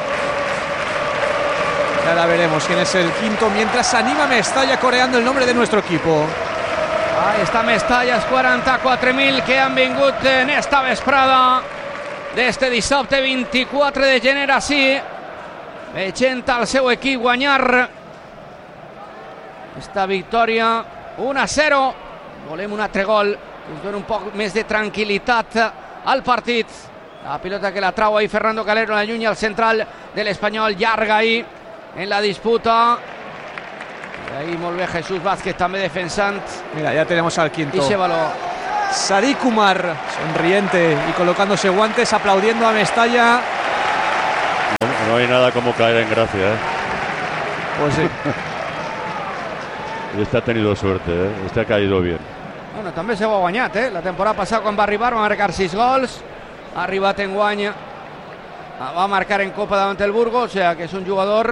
Ya la veremos quién es el quinto. Mientras anima Mestalla coreando el nombre de nuestro equipo. Ahí està Mestalla, els quaranta-quatre mil que han vingut en esta vesprada d'este dissabte vint-i-quatre de gener així, veient el seu equip guanyar esta victòria un a zero. Volem un altre gol que ens dona un poc més de tranquil·litat al partit. La pilota que la trau ahí Fernando Calero, la llunya al central del Espanyol, llarga ahí en la disputa. Y ahí molt bé Jesús Vázquez també defensant. Mira, ya tenemos al quinto. Y se baló. Sadiq Umar, sonriente y colocándose guantes, aplaudiendo a Mestalla. No, no hay nada como caer en gracia, ¿eh? Pues sí. Y este ha tenido suerte, ¿eh? Este ha caído bien. Bueno, també s'ho ha guanyat, eh? La temporada passada quan va arribar va marcar sis gols. Ha arribat en guany, va marcar en Copa davant el Burgos, o sea que és un jugador.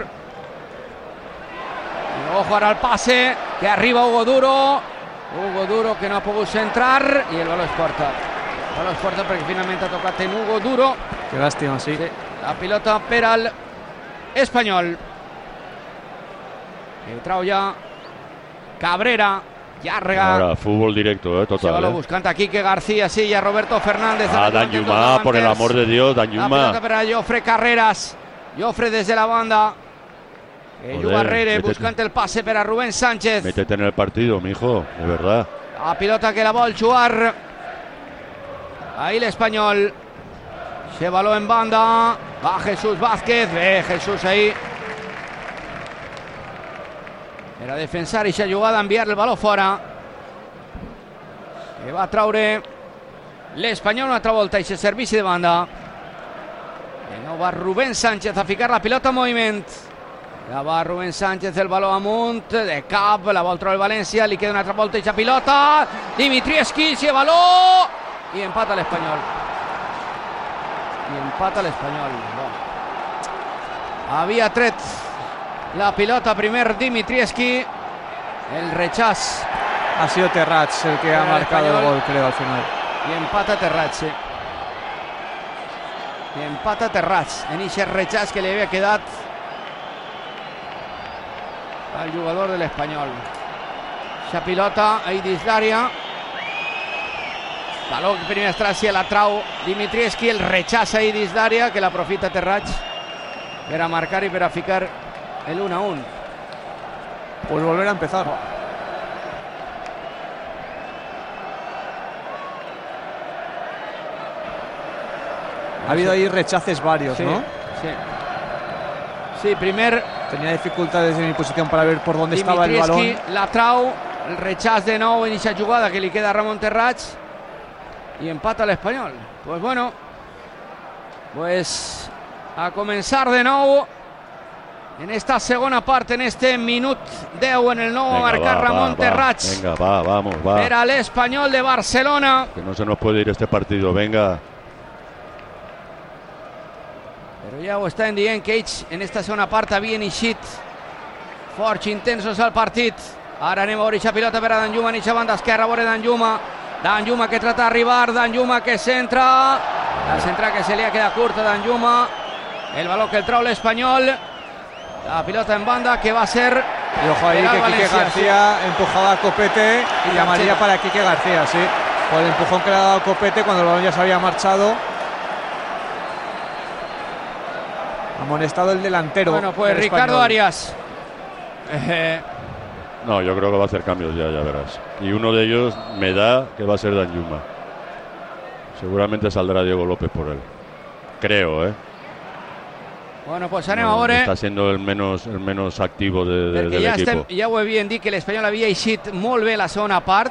Y ojo ara al pase, que arriba Hugo Duro. Hugo Duro que no ha pogut centrar i el baló es porta. El baló es porta perquè finalment ha tocat en Hugo Duro. Qué lástima, sí. Sí, la pilota per al Espanyol. Que trau ja Cabrera, llarga. Ahora, fútbol directo, eh, Se total. baló Eh. buscant a Quique García, sí, y a Roberto Fernández. Ah, Danjuma, por el amor de Dios, La Danjuma. pelota para Jofre Carreras. Jofre desde la banda. Joder, Juga Rere métete. buscant el pase per a Rubén Sánchez. Métete en el partido, mijo, de verdad. La pilota que la vol jugar. Ahí l'Espanyol. Se baló en banda. Va Jesús Vázquez. Ve Jesús ahí. Era defensar i s'ha jugada a enviar el baló fora. Que va traure l'Espanyol una altra volta i se servici de banda. De nou va Rubén Sánchez a ficar la pilota en moviment. Ja va Rubén Sánchez, el baló amunt, de cap, la vol treure el València, li queda una altra volta i la pilota. Dimitrievski, si baló i empata l'Espanyol. I empata l'Espanyol. Bon. Havia tret la pilota primer Dimitrievski. El rechaz. Ha sido Terrats el que ha Para el marcado el Espanyol. gol, creo, al final. I empata Terrats, sí. I empata Terrats en ese rechaz que li havia quedat al jugador de l'Espanyol. Esa pilota ahí dins l'àrea. Baló que primer estràcia la trau Dimitrievski, el rechaz ahí dins l'àrea que l'aprofita Terrats per a marcar i per a ficar el uno a uno. Pues volver a empezar. Ha habido ahí rechaces varios, Sí, ¿no? sí. Sí, primer Tenía dificultades en mi posición para ver por dónde estaba el Dimitrievski, balón. la trau, el rechaz de nou en esa jugada que li queda a Ramon Terrats y empata l'Espanyol. Pues bueno, pues a comenzar de nou en esta segona part, en este minut deu en el nou a Venga, marcar va, Ramon va, Terrats. Venga, va, vamos, va. Era l'Espanyol de Barcelona. Que no se nos puede ir este partido, venga. Però ja ho estan dient que ells en esta segona part havien eixit forts, intensos al partit. Ara anem a veure aquesta pilota per a Danjuma en aquesta banda esquerra, a veure Danjuma. Danjuma que trata d'arribar, Danjuma que centra. La centra que se li ha quedat curta Danjuma. El baló que el trau l'Espanyol. La pilota en banda que va a ser... Y ojo ahí Era que Quique Valencia, García empujaba a Copete y Y llamaría García. para Quique García, sí. Por el empujón que le ha dado Copete cuando el balón ya se había marchado. Amonestado el delantero. Bueno, pues del Ricardo Espanyol. Arias. Eh, No, yo creo que va a hacer cambios ya, ya verás. Y uno de ellos me da que va a ser Danjuma. Seguramente saldrá Diego López por él. Creo, ¿eh? bueno, pues anem No, a veure... está siendo el menos, el menos activo de, de- Perquè del ja, equipo. estem, ja ho havien dit que l'Espanyol havia eixit molt bé la segona part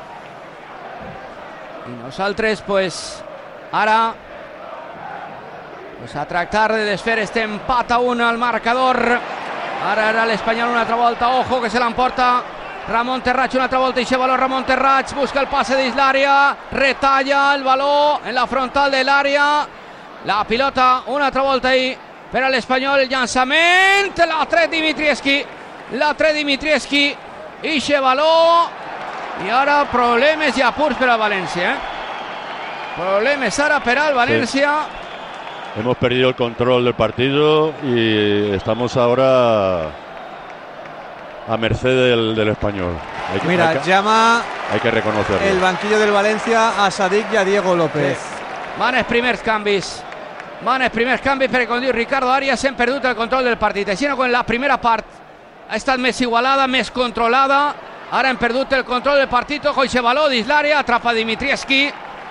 i nosaltres pues ara pues a tractar de desfer este empat a un al marcador. Ara era l'Espanyol una altra volta, ojo que se l'emporta Ramon Terrats una altra volta i se baló Ramon Terrats, busca el passe dins l'àrea, retalla el baló en la frontal de l'àrea, la pilota una altra volta ahí per a l'Espanyol, el llançament, la tret Dimitrievski, la tret Dimitrievski, ixe baló, i ara problemes i apurs per al València, eh? Problemes ara per al València. Hemos perdido el control del partido y estamos ahora a merced del, del Espanyol. Hay que, Mira, hay que, llama hay que reconocerlo. el banquillo del Valencia a Sadiq y a Diego López. Van els primers canvis. Van els primers canvis perquè, com diu Ricardo Arias, hem perdut el control del partit. Així no, quan la primera part ha estat més igualada, més controlada, ara hem perdut el control del partit. Ojo, i se baló dins l'àrea, atrapa Dimitrievski.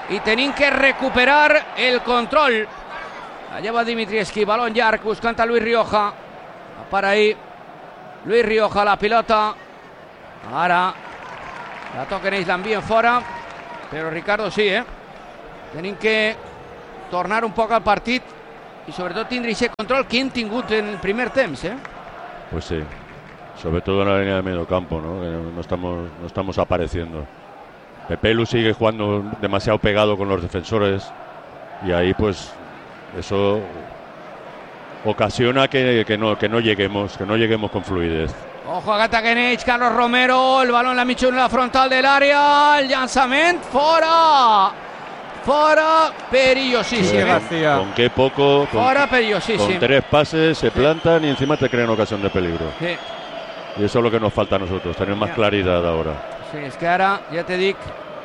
y tenim que recuperar el control. La lleva Dimitrievski, balón llarg, buscant a Luis Rioja. Para ahí Luis Rioja, la pilota. Ara la toquen ells, l'envien fora, però Ricardo sí, eh? Tenim que tornar un poc al partit i sobretot tindre aquest control que hem tingut en el primer temps, eh? Pues sí, sobre todo en la línea de medio campo, ¿no? No estamos, no estamos apareciendo. Pepelu sigue jugando demasiado pegado con los defensores y ahí pues eso ocasiona que, que, no, que no lleguemos, que no lleguemos con fluidez. Ojo, agata Genech, Carlos Romero, el balón en la mitja en la frontal del área, el llançament fora, fora, perillosíssim. Sí, con qué poco, con, fora, perillosíssim. Con tres pases se plantan y encima te crean ocasión de peligro. Sí. Y eso es lo que nos falta a nosotros, tener más claridad ahora. Sí, és que ara, ja te dic,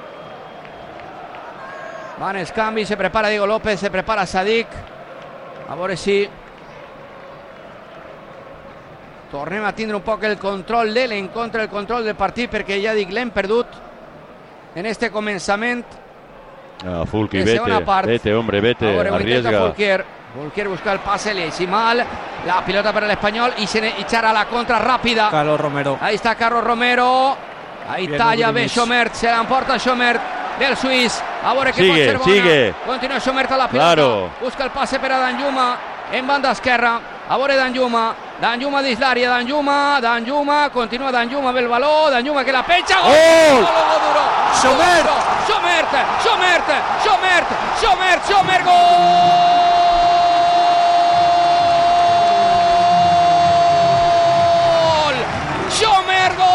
van els canvis, se prepara Diego López, se prepara Sadik, a veure si tornem a tindre un poc el control de l'encontre, el control del partit, perquè ja dic, l'hem perdut en este començament. Ah, Fulqui, vete, vete, hombre, vete, ahora, arriesga. Fulquier, Fulquier busca el pase, le echa mal, la pilota para el español y se echará la contra rápida. Carlos Romero. Ahí está Carlos Romero, ahí Bien, talla bé Ugrinich. Schomert, se l'emporta Schomert del suís, a veure que sigue, pot ser bona. sigue. Continua Schomert a la pilota, Claro. busca el pase per a Danjuma en banda esquerra, a veure Danjuma, Danjuma dins l'àrea, Danjuma, Danjuma, continua Danjuma amb el baló, Danjuma que la penja, gol! ¡Gol! Gol duro! Schomert! Schomert, Schomert, Schomert, Schomert, Schomert, gol! Schomert, gol!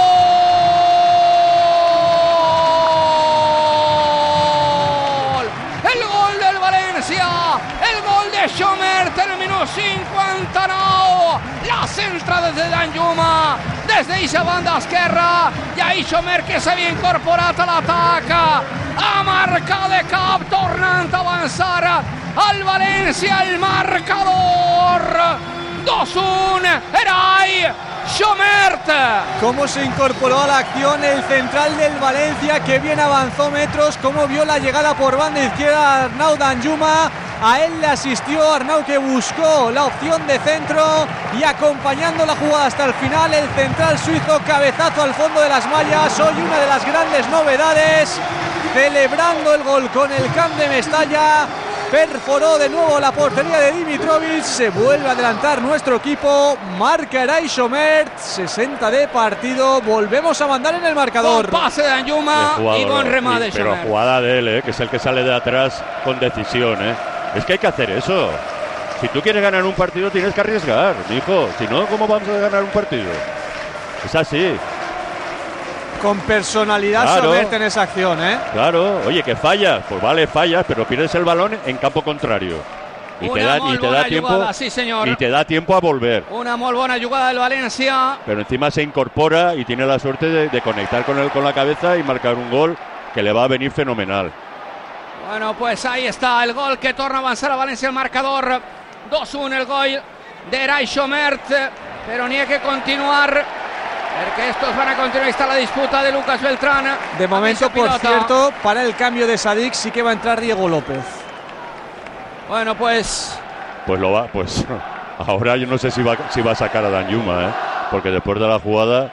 El gol del València, el gol de Schomert en el minut cinquanta-nou, la centra des de Danjuma, des d'eixa banda esquerra, i ahí Schomert que s'havia incorporat a l'atac, a marcar de cap, tornant a avançar al València, el marcador, dos uno, Eray Schomert. Cómo se incorporó a la acción el central del Valencia, que bien avanzó metros, cómo vio la llegada por banda izquierda Arnau Danjuma. A él le asistió Arnau, que buscó la opción de centro y acompañando la jugada hasta el final el central suizo, cabezazo al fondo de las mallas. Hoy una de las grandes novedades, celebrando el gol con el Camp de Mestalla. Perforó de nuevo la portería de Dimitrovic, se vuelve a adelantar nuestro equipo, marca Eray Schomert, sesenta de partido, volvemos a mandar en el marcador. Bon pase de Danjuma y buen remate de Pero Schomert. jugada de él, ¿eh? Que es el que sale de atrás con decisión, ¿eh? Es que hay que hacer eso. Si tú quieres ganar un partido tienes que arriesgar, hijo. Si no, ¿cómo vamos a ganar un partido? Es así. Con personalidad Claro. Schomert en esa acción, ¿eh? Claro, oye, que fallas, pues vale, fallas, pero pierdes el balón en campo contrario. Y te Una da, y molt te da bona tiempo jugada, sí, senyor. y te da tiempo a volver. Una molt bona jugada del València. Pero encima se incorpora y tiene la suerte de, de conectar con él con la cabeza y marcar un gol que le va a venir fenomenal. Bueno, pues ahí está el gol que torna a avançar a València el marcador. dos uno el gol de Eray Schomert, pero ni hay que continuar, porque estos van a continuar. Ahí está la disputa de Lucas Beltrán. De momento, por Pilota. cierto, para el cambio de Sadik sí que va a entrar Diego López. Bueno, pues Pues lo va, pues ahora yo no sé si va, si va a sacar a Danjuma, ¿eh? Porque después de la jugada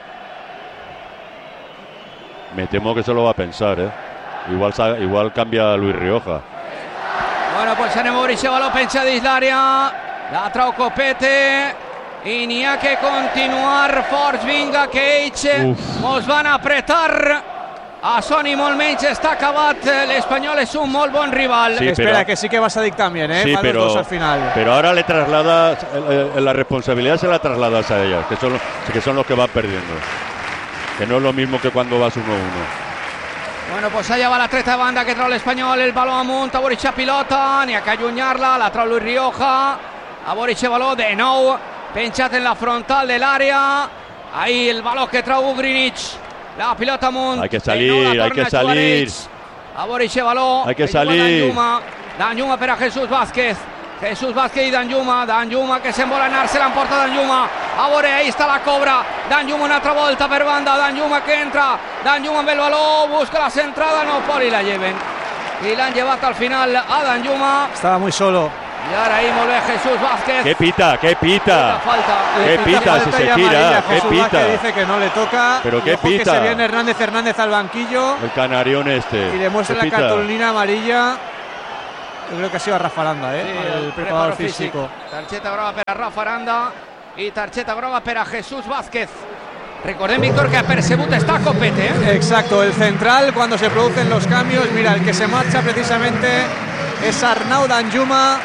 me temo que se lo va a pensar, ¿eh? Igual, sa- igual cambia a Luis Rioja. Bueno, pues anem a obrir aquest baló, penja dins l'àrea, la trau Copete i n'hi ha que continuar forts. Vinga, que ells Uf. mos van apretar a Sony molt menys, està acabat. L'Espanyol és un molt bon rival. Sí, Espera, pero- que sí que va Sadik también, ¿eh? Sí, Van los pero, dos al final. pero ahora le trasladas, eh, eh, la responsabilidad se la trasladas a ellas, que son, los- que son los que van perdiendo. Que no es lo mismo que cuando vas uno a uno. Bueno, pues allà va la treta de banda que trau l'Espanyol, el baló amunt, a veure aquesta pilota, n'hi ha que allunyar-la, la trau Luis Rioja, a veure aquest baló de nou, penjat en la frontal de l'àrea, ahí el baló que trau Ugrinich, la pilota amunt, Hay que de nou salir, la hay torna que a jugar salir. ells. A veure aquest baló, Hay que juga salir. Danjuma, Danjuma per a Jesús Vázquez, Jesús Vázquez i Danjuma, Danjuma que se'n vol anar, se l'emporta Danjuma, a veure, ahí està la cobra, Danjuma una altra volta per banda, Danjuma que entra, Danjuma amb el baló, busca la centrada, no pot i la lleven. y la han llevado al final a Danjuma. Estaba muy solo. Y ahora ahí vuelve Jesús Vázquez. ¿Qué pita? ¿Qué pita? Falta. ¿Qué Le pita si falta se y tira? amarilla. ¿Qué Jesús pita? Vázquez dice que no le toca. ¿Pero Y qué ojo que pita? se viene Hernández Hernández al banquillo El canarión este. y le muestra ¿Qué la pita? cartulina amarilla. Yo creo que ha sido a Rafa Aranda, ¿eh? Sí, el el preparador preparo físico. Targeta groga per a Rafa Aranda i targeta groga per a Jesús Vázquez. Recordem, Víctor, que ha percebut està Copete, ¿eh? Exacto, el central cuando se producen los cambios. Mira, el que se marcha precisamente es Arnau Danjuma.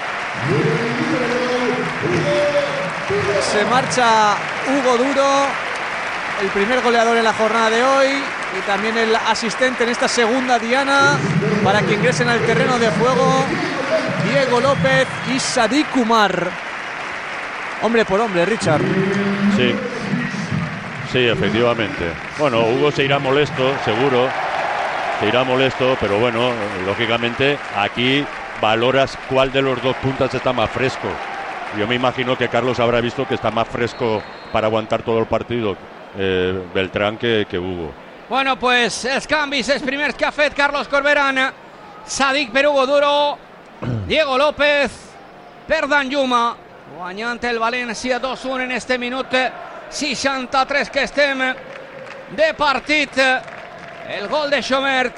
Se marcha Hugo Duro, el primer goleador en la jornada de hoy y también el asistente en esta segunda diana para que ingresen al terreno de juego Diego López y Sadik Umar. Hombre por hombre, Richard. Sí. Sí, efectivamente. Bueno, Hugo se irá molesto, seguro. Se irá molesto, pero bueno, lógicamente aquí valoras cuál de los dos puntas está más fresco. Yo me imagino que Carlos habrá visto que está más fresco para aguantar todo el partido eh, Beltrán que, que Hugo. Bueno, pues els canvis, els primers que ha fet Carlos Corberán. Sadik per Hugo Duro, Diego López per Danjuma. Guanyant el València dos a un en este minut seixanta-tres que estem de partit. El gol de Chomert.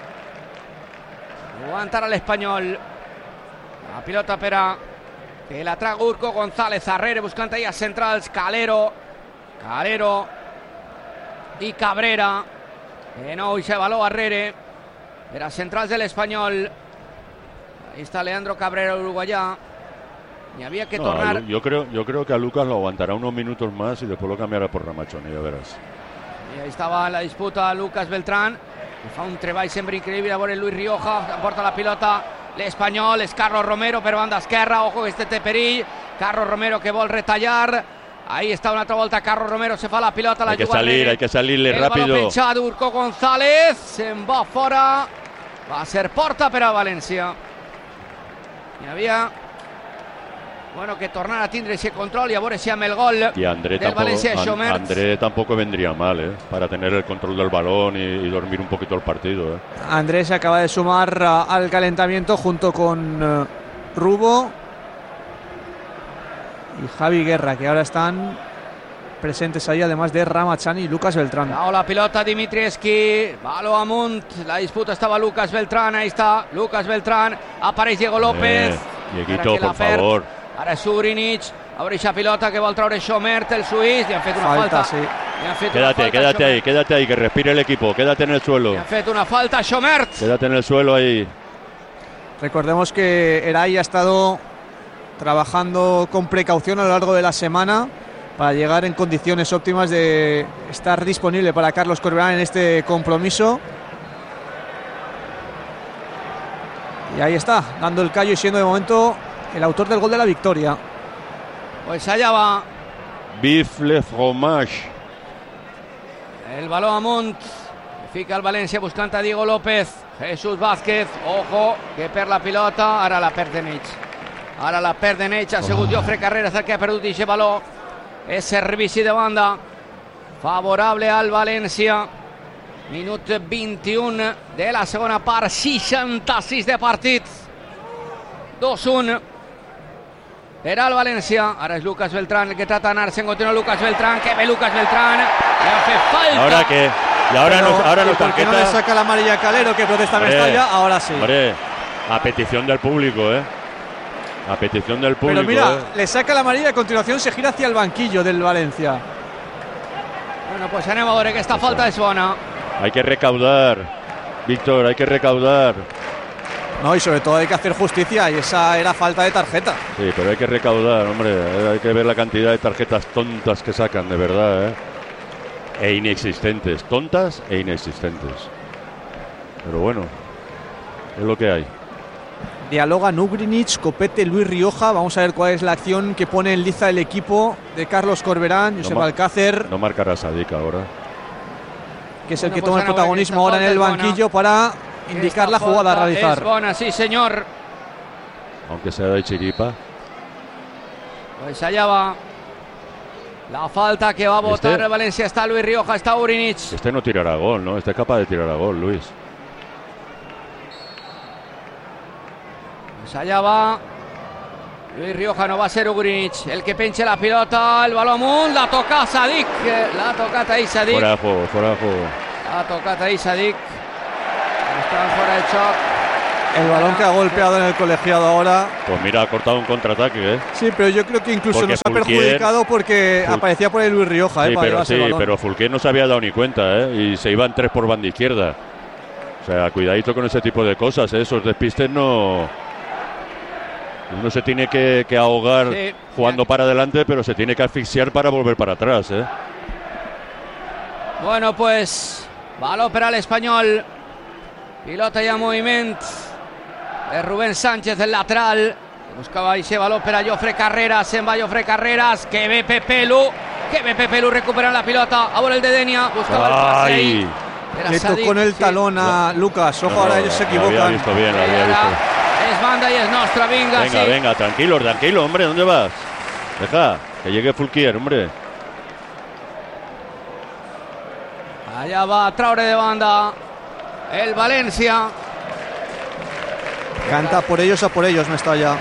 Aguantarà l'Espanyol. La pilota per a que la traga Urco González. Arrere buscant allà centrals. Calero. Calero i Cabrera. De nou i se való Arrere per a centrals de l'Espanyol. Ahí está Leandro Cabrera, uruguayá. Y había que No, tornar. yo, yo creo, yo creo que a Lucas lo aguantará unos minutos más y después lo cambiará por Ramachoni, ya verás. Y ahí estaba la disputa Lucas Beltrán, que fa un treball sempre increïble a veure Luis Rioja, emporta la pilota l'Espanyol, és Carlos Romero per banda esquerra, ojo que este té perill, Carlos Romero que vol retallar, ahí està una altra volta Carlos Romero, se fa la pilota, la Hay que juga salir, Arrere. hay que salirle el rápido. baló penjat d'Urco González, se'n va fora, va a ser porta per a València. Hi havia bueno, que tornar a tindre ese control y a veure si amb el gol Y André del tampoco, València de An- Chomert. André tampoco vendría mal, ¿eh? Para tener el control del balón y, y dormir un poquito el partido, ¿eh? Andrés se acaba de sumar uh, al calentamiento junto con uh, Rubo y Javi Guerra, que ahora están presentes ahí, además de Ramachani y Lucas Beltrán. Now la pilota Dimitrievski, balo amunt, la disputa estava Lucas Beltrán, ahí està Lucas Beltrán, apareix Diego López. Eh, Dieguito, Ara que la por perd. favor. Ara és Urinic, obre aquesta pilota que vol treure Chomert, el suís, li han fet una Falta, falta. sí. Li han fet una Quédate, falta a quédate ahí, Chomert. quédate ahí, que respire el equipo, quédate en el suelo. Li han fet una falta a Chomert. Quédate en el suelo ahí. Recordemos que Eray ha estado trabajando con precaución a lo largo de la semana para llegar en condiciones óptimas de estar disponible para Carlos Corberán en este compromiso. Y ahí está, dando el callo y siendo de momento el autor del gol de la victoria. Pues allá va Bif le fromage. el baló amunt. Fica el València buscant a Diego López. Jesús Vázquez, ojo, que perd la pilota, ara la perd de mig. Ara la perd de mig, ha sigut Oh. Jofre Carreras el que ha perdut aquest baló. És servici de banda favorable al València. Minut vint-i-un de la segona part, seixanta-sis de partit. dos a un per al València. Ara és Lucas Beltrán el que trata d'anar-se'n. Continua Lucas Beltrán, que ve Lucas Beltrán. Le han fet falta. ¿Ahora qué? Y ahora Pero, nos, ahora ¿y nos por qué no le tarjeta. saca la amarilla a Calero, que protesta Hombre, Mestalla? Ahora sí. Hombre, a petición del público, ¿eh? A petición del público. Pero mira, ¿eh? le saca la amarilla y a continuación se gira hacia el banquillo del Valencia. Bueno, pues anem a veure que esta falta és bona. Hay que recaudar, Víctor, hay que recaudar. No, y sobre todo hay que hacer justicia, y esa era falta de tarjeta. Sí, pero hay que recaudar, hombre. Hay que ver la cantidad de tarjetas tontas que sacan, de verdad, ¿eh? E inexistentes, tontas e inexistentes. Pero bueno, es lo que hay. Dialogan Ugrinic, Copete, Luis Rioja. Vamos a ver cuál es la acción que pone en liza el equipo de Carlos Corberán. Josep ma- Alcácer, No marcará Sadik ahora. que es el Bueno, que pues toma el ahora protagonismo esta ahora en el falta es buena. banquillo para indicar la Esta jugada a falta realizar. És bona, sí senyor. Aunque sea de chiripa. Pues allá va la falta que va a votar Este- el València. Está Luis Rioja, está Urinic. Este no tirará gol, ¿no? Este es capaz de tirar a gol, Luis. Pues allá va Luis Rioja, no va a ser Ugrinich el que pinche la pilota, el balón amunt, la toca Sadik, la tocat ahí Sadik. Fuera de juego, fuera de juego. La tocat ahí Sadik. Están fuera de choc. El balón que ha golpeado en el colegiado ahora. Pues mira, ha cortado un contraataque, ¿eh? Sí, pero yo creo que incluso Porque nos ha Fulquier- perjudicado porque Ful- aparecía por el Luis Rioja, ¿eh? Sí, para pero llevarse sí, el balón. pero Fulquier no se había dado ni cuenta, ¿eh? Y se iban tres por banda izquierda. O sea, cuidadito con ese tipo de cosas, ¿eh? Esos despistes no... Uno se tiene que, que ahogar Sí. jugando para adelante, pero se tiene que asfixiar para volver para atrás, ¿eh? Bueno, pues balón per al Espanyol. Pilota ja en moviment de Rubén Sánchez, el lateral. Buscava ese balón per a Jofre Carreras. Se'n va Jofre Carreras. Que ve Pepelu. Que ve Pepelu recuperant la pilota. Ahora el de Denia. Buscava el pase ahí. Era Le Sadik, tocó en el sí. talón a Lucas. Ojo, No, ahora no, ellos se lo había equivocan. visto bien, lo Y había ara visto. és banda i és nostra. Vinga, Venga, sí. venga, tranquilo, tranquilo, hombre, ¿dónde vas? Deja, que llegue Fulquier, hombre. Allá va Traore de banda. El Valencia. Canta por ellos a por ellos, Mestalla.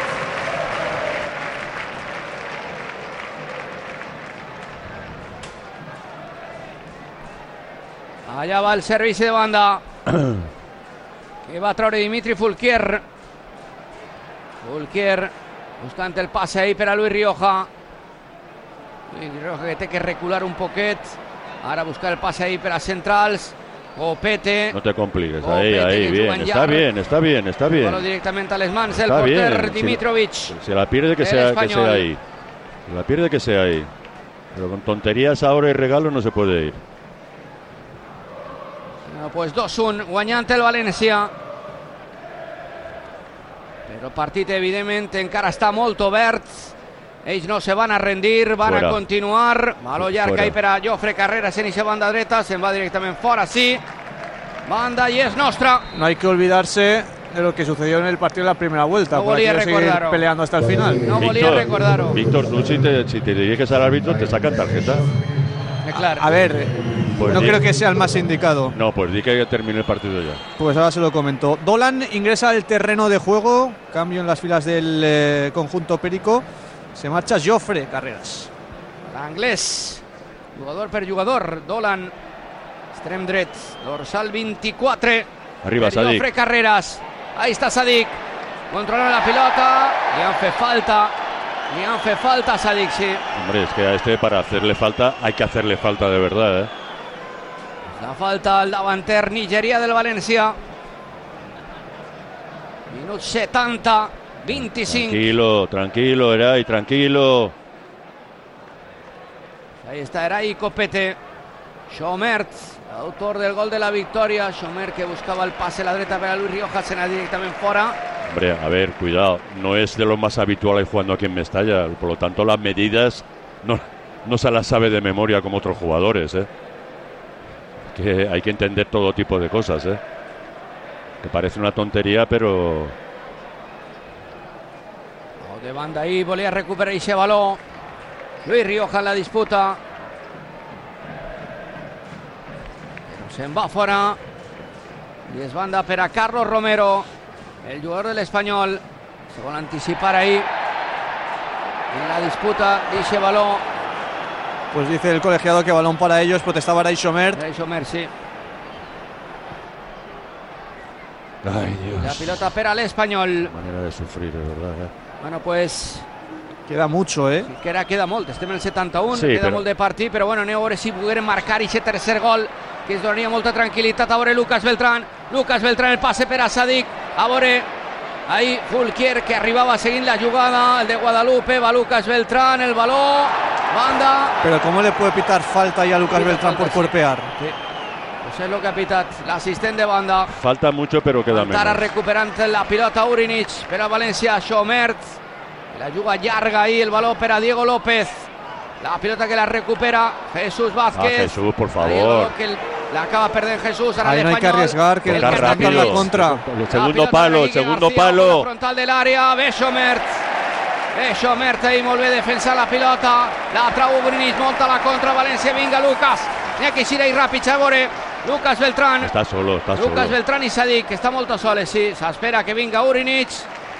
Allá va el servicio de banda. Que va Traore Dimitri Fulquier. Fulquier buscant el passe ahí per a Luis Rioja. Luis Rioja que té que recular un poquet. Ara buscar el passe ahí per a centrals. Copete. No te compliques, Oh, ahí, Pete, ahí, que bien, juguen está ya. bien, está bien, está bien. Balón directamente a les mans del Está porter bien, Dimitrovic. Si la pierde que El sea, que Espanyol. sea ahí. Si la pierde que sea ahí. Pero con tonterías ahora y regalos no se puede ir. No, pues dos uno, guanyant el València. Però el partit, evidentment, encara està molt obert. Ells no se van a rendir, van Fuera. a continuar. Baló llarg Fuera. ahí per a Jofre Carreras en esa banda dreta. Se'n va directament fora, sí. Banda i és nostra. No hay que olvidarse de lo que sucedió en el partido de la primera vuelta. No por volía aquí a seguir recordarlo. peleando hasta el final. No volia recordar-ho. Víctor, tú si te, si te diriges al árbitro te sacan tarjeta. Eh, clar. A ver, Pues no di- creo que sea el más indicado. No, pues di que termine el partido ya. Pues ahora se lo comento. Dolan ingresa al terreno de juego. Cambio en las filas del eh, conjunto Perico. Se marcha Jofre Carreras. L'anglès, jugador per jugador. Dolan, extrem dret, dorsal vint-i-quatre. Arriba, Per Sadik. Jofre Carreras. Ahí está Sadik. Controla la pilota. Li han fet falta. Li han fet falta a Sadik, sí. Hombre, es que a este para hacerle falta hay que hacerle falta de verdad, ¿eh? La falta al davanter Nigeria del València. Minut setanta, vint-i-cinc. Tranquilo, tranquilo, Eray, tranquilo. Ahí está Eray Copete. Schomert, autor del gol de la victoria. Schomert que buscaba el pase a la dreta para Luis Rioja. Se la directamente fuera. Hombre, a ver, cuidado, no es de lo más habitual ahí jugando aquí en Mestalla, por lo tanto las medidas no, no se las sabe de memoria como otros jugadores, ¿eh? Que hay que entender todo tipo de cosas, ¿eh? Que parece una tontería, pero De banda ahí, volía recuperar ese balón. Luis Rioja en la disputa. Pero se'n va fora. Y es banda per a Carlos Romero, el jugador del Espanyol. Se vol anticipar ahí en la disputa de ese balón. Pues dice el colegiado que balón para ellos. Protestaba Eray Schomert. Eray Schomert, sí. ay Dios, La pilota per al Espanyol. manera de sufrir, de verdad, ¿eh? Bueno, pues Queda mucho, ¿eh? que era, queda molt, estem en el setanta-u, Sí, queda però- molt de partit, però bueno, aneu a veure si pogueren marcar aquest tercer gol, que ens donaria molta tranquil·litat. A veure Lucas Beltrán, Lucas Beltrán, el passe per a Sadik, a veure ahí Fulquier, que arribava seguint la jugada, el de Guadalupe, va Lucas Beltrán, el baló, banda. Pero ¿cómo le puede pitar falta ya a Lucas Sí, Beltrán falta, por sí. cuerpear? Sí. Pues és el que ha pitat l'assistent de banda. Falta mucho, pero queda Ara menos. recuperant la pilota Urinig per a València, Schomert. La juga llarga ahí, el balón per a Diego López. La pilota que la recupera Jesús Vázquez. Ah, Jesús, por Ahí el favor. balón que la acaba perdent Jesús. Ahora Ahí el no hay que Espanyol. arriesgar, que El le Tocar está sacan rápido. la contra. El La segundo pilota palo, de el Iker segundo García, palo. la frontal del área, ve Schomert. Ve Schomert ahí, molt bé defensar la pilota. La trau Urinig, monta la contra València. Vinga, Lucas. N'hi ha que eixir ahí ràpid, a veure. Lucas Beltrán. Está solo, está Lucas solo. Beltrán i Sadik, que està molt a soles, sí. S'espera que vinga Urinig.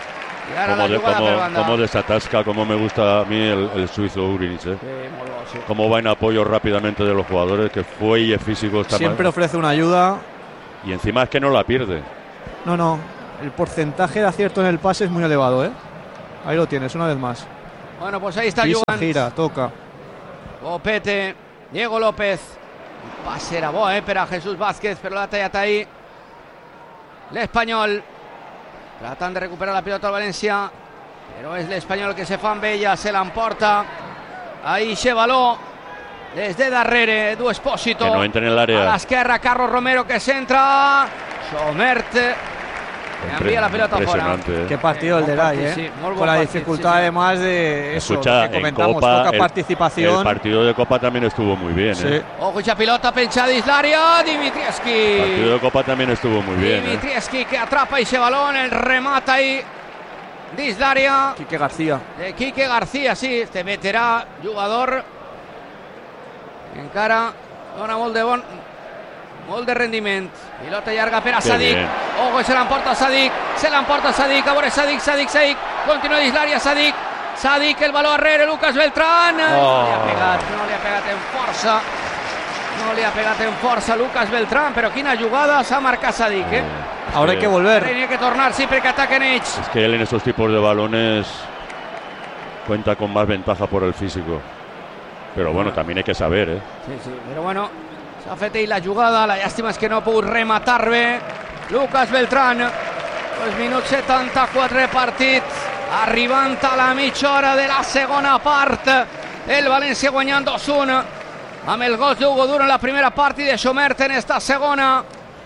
Y ahora Cómo, la de, jugada per cómo, banda. cómo desatasca, cómo me gusta a mí el, el suizo Urinis, ¿eh? Sí, molt bo, sí. Cómo va en apoyo rápidamente de los jugadores, que fuelle físico está Siempre mal. ofrece una ayuda. Y encima es que no la pierde. No, no. El porcentaje de acierto en el pase es muy elevado, ¿eh? Ahí lo tienes, una vez más. Bueno, pues ahí está Pisa, Jugant. gira, toca. Copete, Diego López. El pase era bo, eh, per a Jesús Vázquez, però l'ha tallat ahí l'Espanyol. Tratant de recuperar la pilota al València, però és l'Espanyol que se fa amb ella, se l'emporta. Ahí Chevaló, des de darrere, Edu Espósito. Que no entra en el área. A l'esquerra, Carlos Romero que centra. Somert. Envía la pelota fuera. Impresionante, ¿eh? Qué partido el de Lai, ¿eh? Sí, muy buen Con la partido, dificultad sí, sí. además de eso, Escucha, que en comentamos, Copa, poca el, participación. el partido de Copa también estuvo muy bien, Sí. ¿eh? Ojo, esa pilota penchada Islaria, Dimitrieski. El partido de Copa también estuvo muy bien, ¿eh? Dimitrieski que atrapa ese balón, el remata ahí d'Islaria. Quique García. De Quique García, sí, este veterà jugador. Encara dona molt de bon, molt de rendiment. Pilota llarga per a Qué Sadik. bien. Ojo, se l'emporta Sadik. Se l'emporta Sadik. A veure Sadik, Sadik, Sadik. Continua d'Islaria, Sadik. Sadik, el baló arrere, Lucas Beltrán. Oh. No li ha pegat, no li ha pegat en força. No li ha pegat en força Lucas Beltrán, però quina jugada s'ha marcat Sadik, eh? Ahora hay que volver. Tiene que tornar, sí, perquè ataquen ells. Es que él en esos tipos de balones cuenta con más ventaja por el físico. Pero bueno, también hay que saber, ¿eh? Sí, sí, però bueno, s'ha fet ell la jugada, la llàstima és que no ha pogut rematar bé Lucas Beltrán. Dos minuts setanta-quatre de partit, arribant a la mitja hora de la segona part, el València guanyant dos a un amb el gol d'Hugo Duro en la primera part i de Somert en esta segona,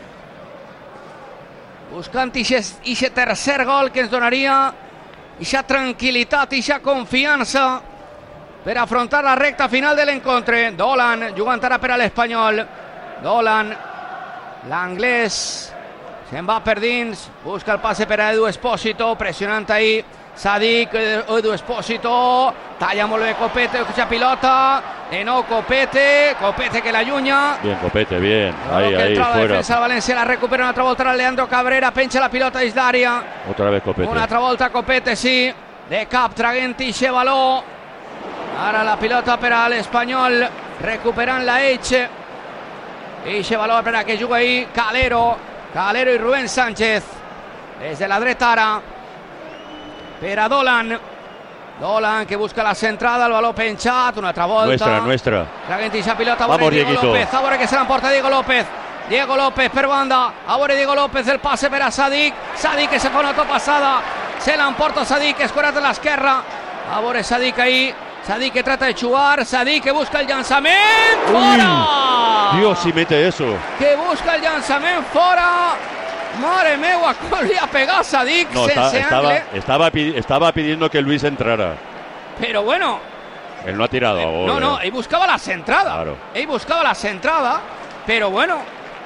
buscant aquest tercer gol que ens donaria aquesta tranquil·litat, aquesta confiança per afrontar la recta final de l'encontre. Dolan jugant ara per a l'Espanyol. Dolan, l'anglès, se'n va per dins, busca el passe per a Edu Espósito, pressionant ahí Sadik, Edu Espósito, talla molt bé Copete, aquesta pilota, de nou Copete, Copete que l'allunya. Bien, Copete, bien. Ahí, que ahí, entra la fuera. defensa del València, la recupera una altra volta Leandro Cabrera, penja la pilota dins d'àrea. Otra vez Copete. Una altra volta Copete, sí, de cap traient i Chevaló. Ara la pilota per a l'Espanyol, recuperant la Elche. I Chevaló per a que juga ahí Calero, Calero i Rubén Sánchez. Des de la dreta ara, per a Dolan. Dolan que busca la centrada, el baló penjat, una altra volta. Nuestra, nuestra. Traient i esa pilota, a Vamos, veure Diego Dieguito. López, a veure que se l'emporta Diego López. Diego López per banda, a veure Diego López, el passe per a Sadik. Sadik que se fa una topassada, se l'emporta Sadik, escorat a l'esquerra. A veure Sadik ahí. Sadik que trata de jugar, Sadik que busca el llançament, fora! Dios, si mete eso. Que busca el llançament fora. Mare meua, com li ha pegat Sadik No, está- sense estaba, angle. estaba, pi- estaba pidiendo que Luis entrara. Però bueno, Él no ha tirado. no, ahora. no, ell buscava la centrada. Claro. Ell buscava la centrada, però bueno.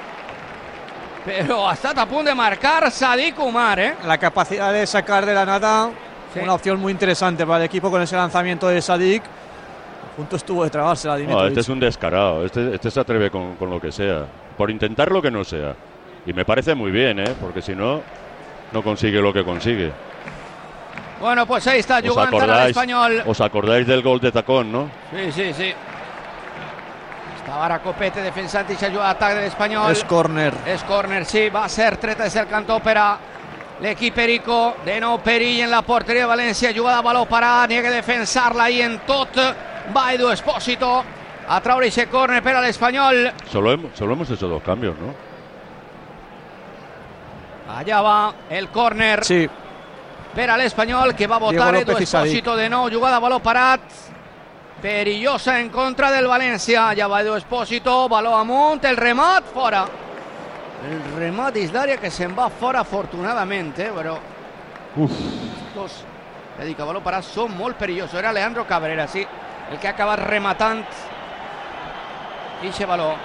Però ha estat a punt de marcar Sadik Umar, eh? La capacidad de sacar de la nada, Sí. una opción muy interesante para el equipo con ese lanzamiento de Sadik. A punto estuvo de trabarse la No, Dimitrovic. este es un descarado. Este, este se atreve con, con lo que sea. Por intentar lo que no sea. Y me parece muy bien, ¿eh? Porque si no, no consigue lo que consigue. Bueno, pues ahí está ¿Os jugant ara acordáis, l'Espanyol. os acordáis del gol de tacón, no? Sí, sí, sí. Estava ara Copete defensant i jugada d'atac de l'Espanyol. Es córner. És córner, sí, va ser treta des del cantó per a l'equip perico. De nou perill en la porteria de València, jugada a baló parat, n'hi ha que defensar-la ahí en tot. Va Edu Espósito a traure ese córner per a l'Espanyol. Solo, hemos, solo hemos hecho dos cambios, ¿no? Allà va el córner Sí, per a l'Espanyol, que va Diego votar López Edu i Sadik. Espósito de nou, jugada a baló parat. Perillosa en contra del València. Allà va Edu Espósito, baló amunt, el remat fora. El remat dins d'àrea que se'n va fora afortunadament, eh? Però estos, ja dic, a baló parat són molt perillosos. Era Leandro Cabrera, sí, el que ha acabat rematant ixe baló.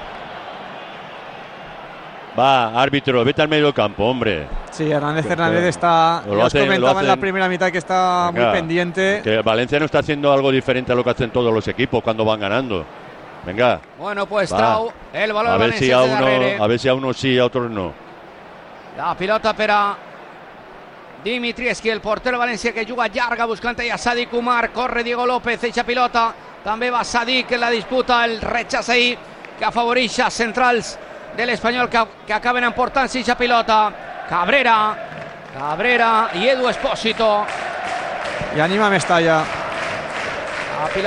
Va, árbitro, vete al medio campo, hombre. sí, Hernández Que- Hernández que- está. lo Ya os hacen- comentaba lo en la hacen- primera mitad que está Venga, muy pendiente. Que Valencia no está haciendo algo diferente a lo que hacen todos los equipos cuando van ganando. Venga, Bueno, pues Va. trau el baló a de ver si València a de darrere. uno, a ver si a unos sí, a otros no. La pilota per a Dimitrievski, el portero València, que juga llarga buscant a Sadik Umar. Corre Diego López, eixa pilota. També va Sadik en la disputa, el rechaç ahí que afavoreix a centrals de l'Espanyol que, que acaben emportant-se eixa pilota. Cabrera, Cabrera i Edu Espósito. Y anima a Mestalla.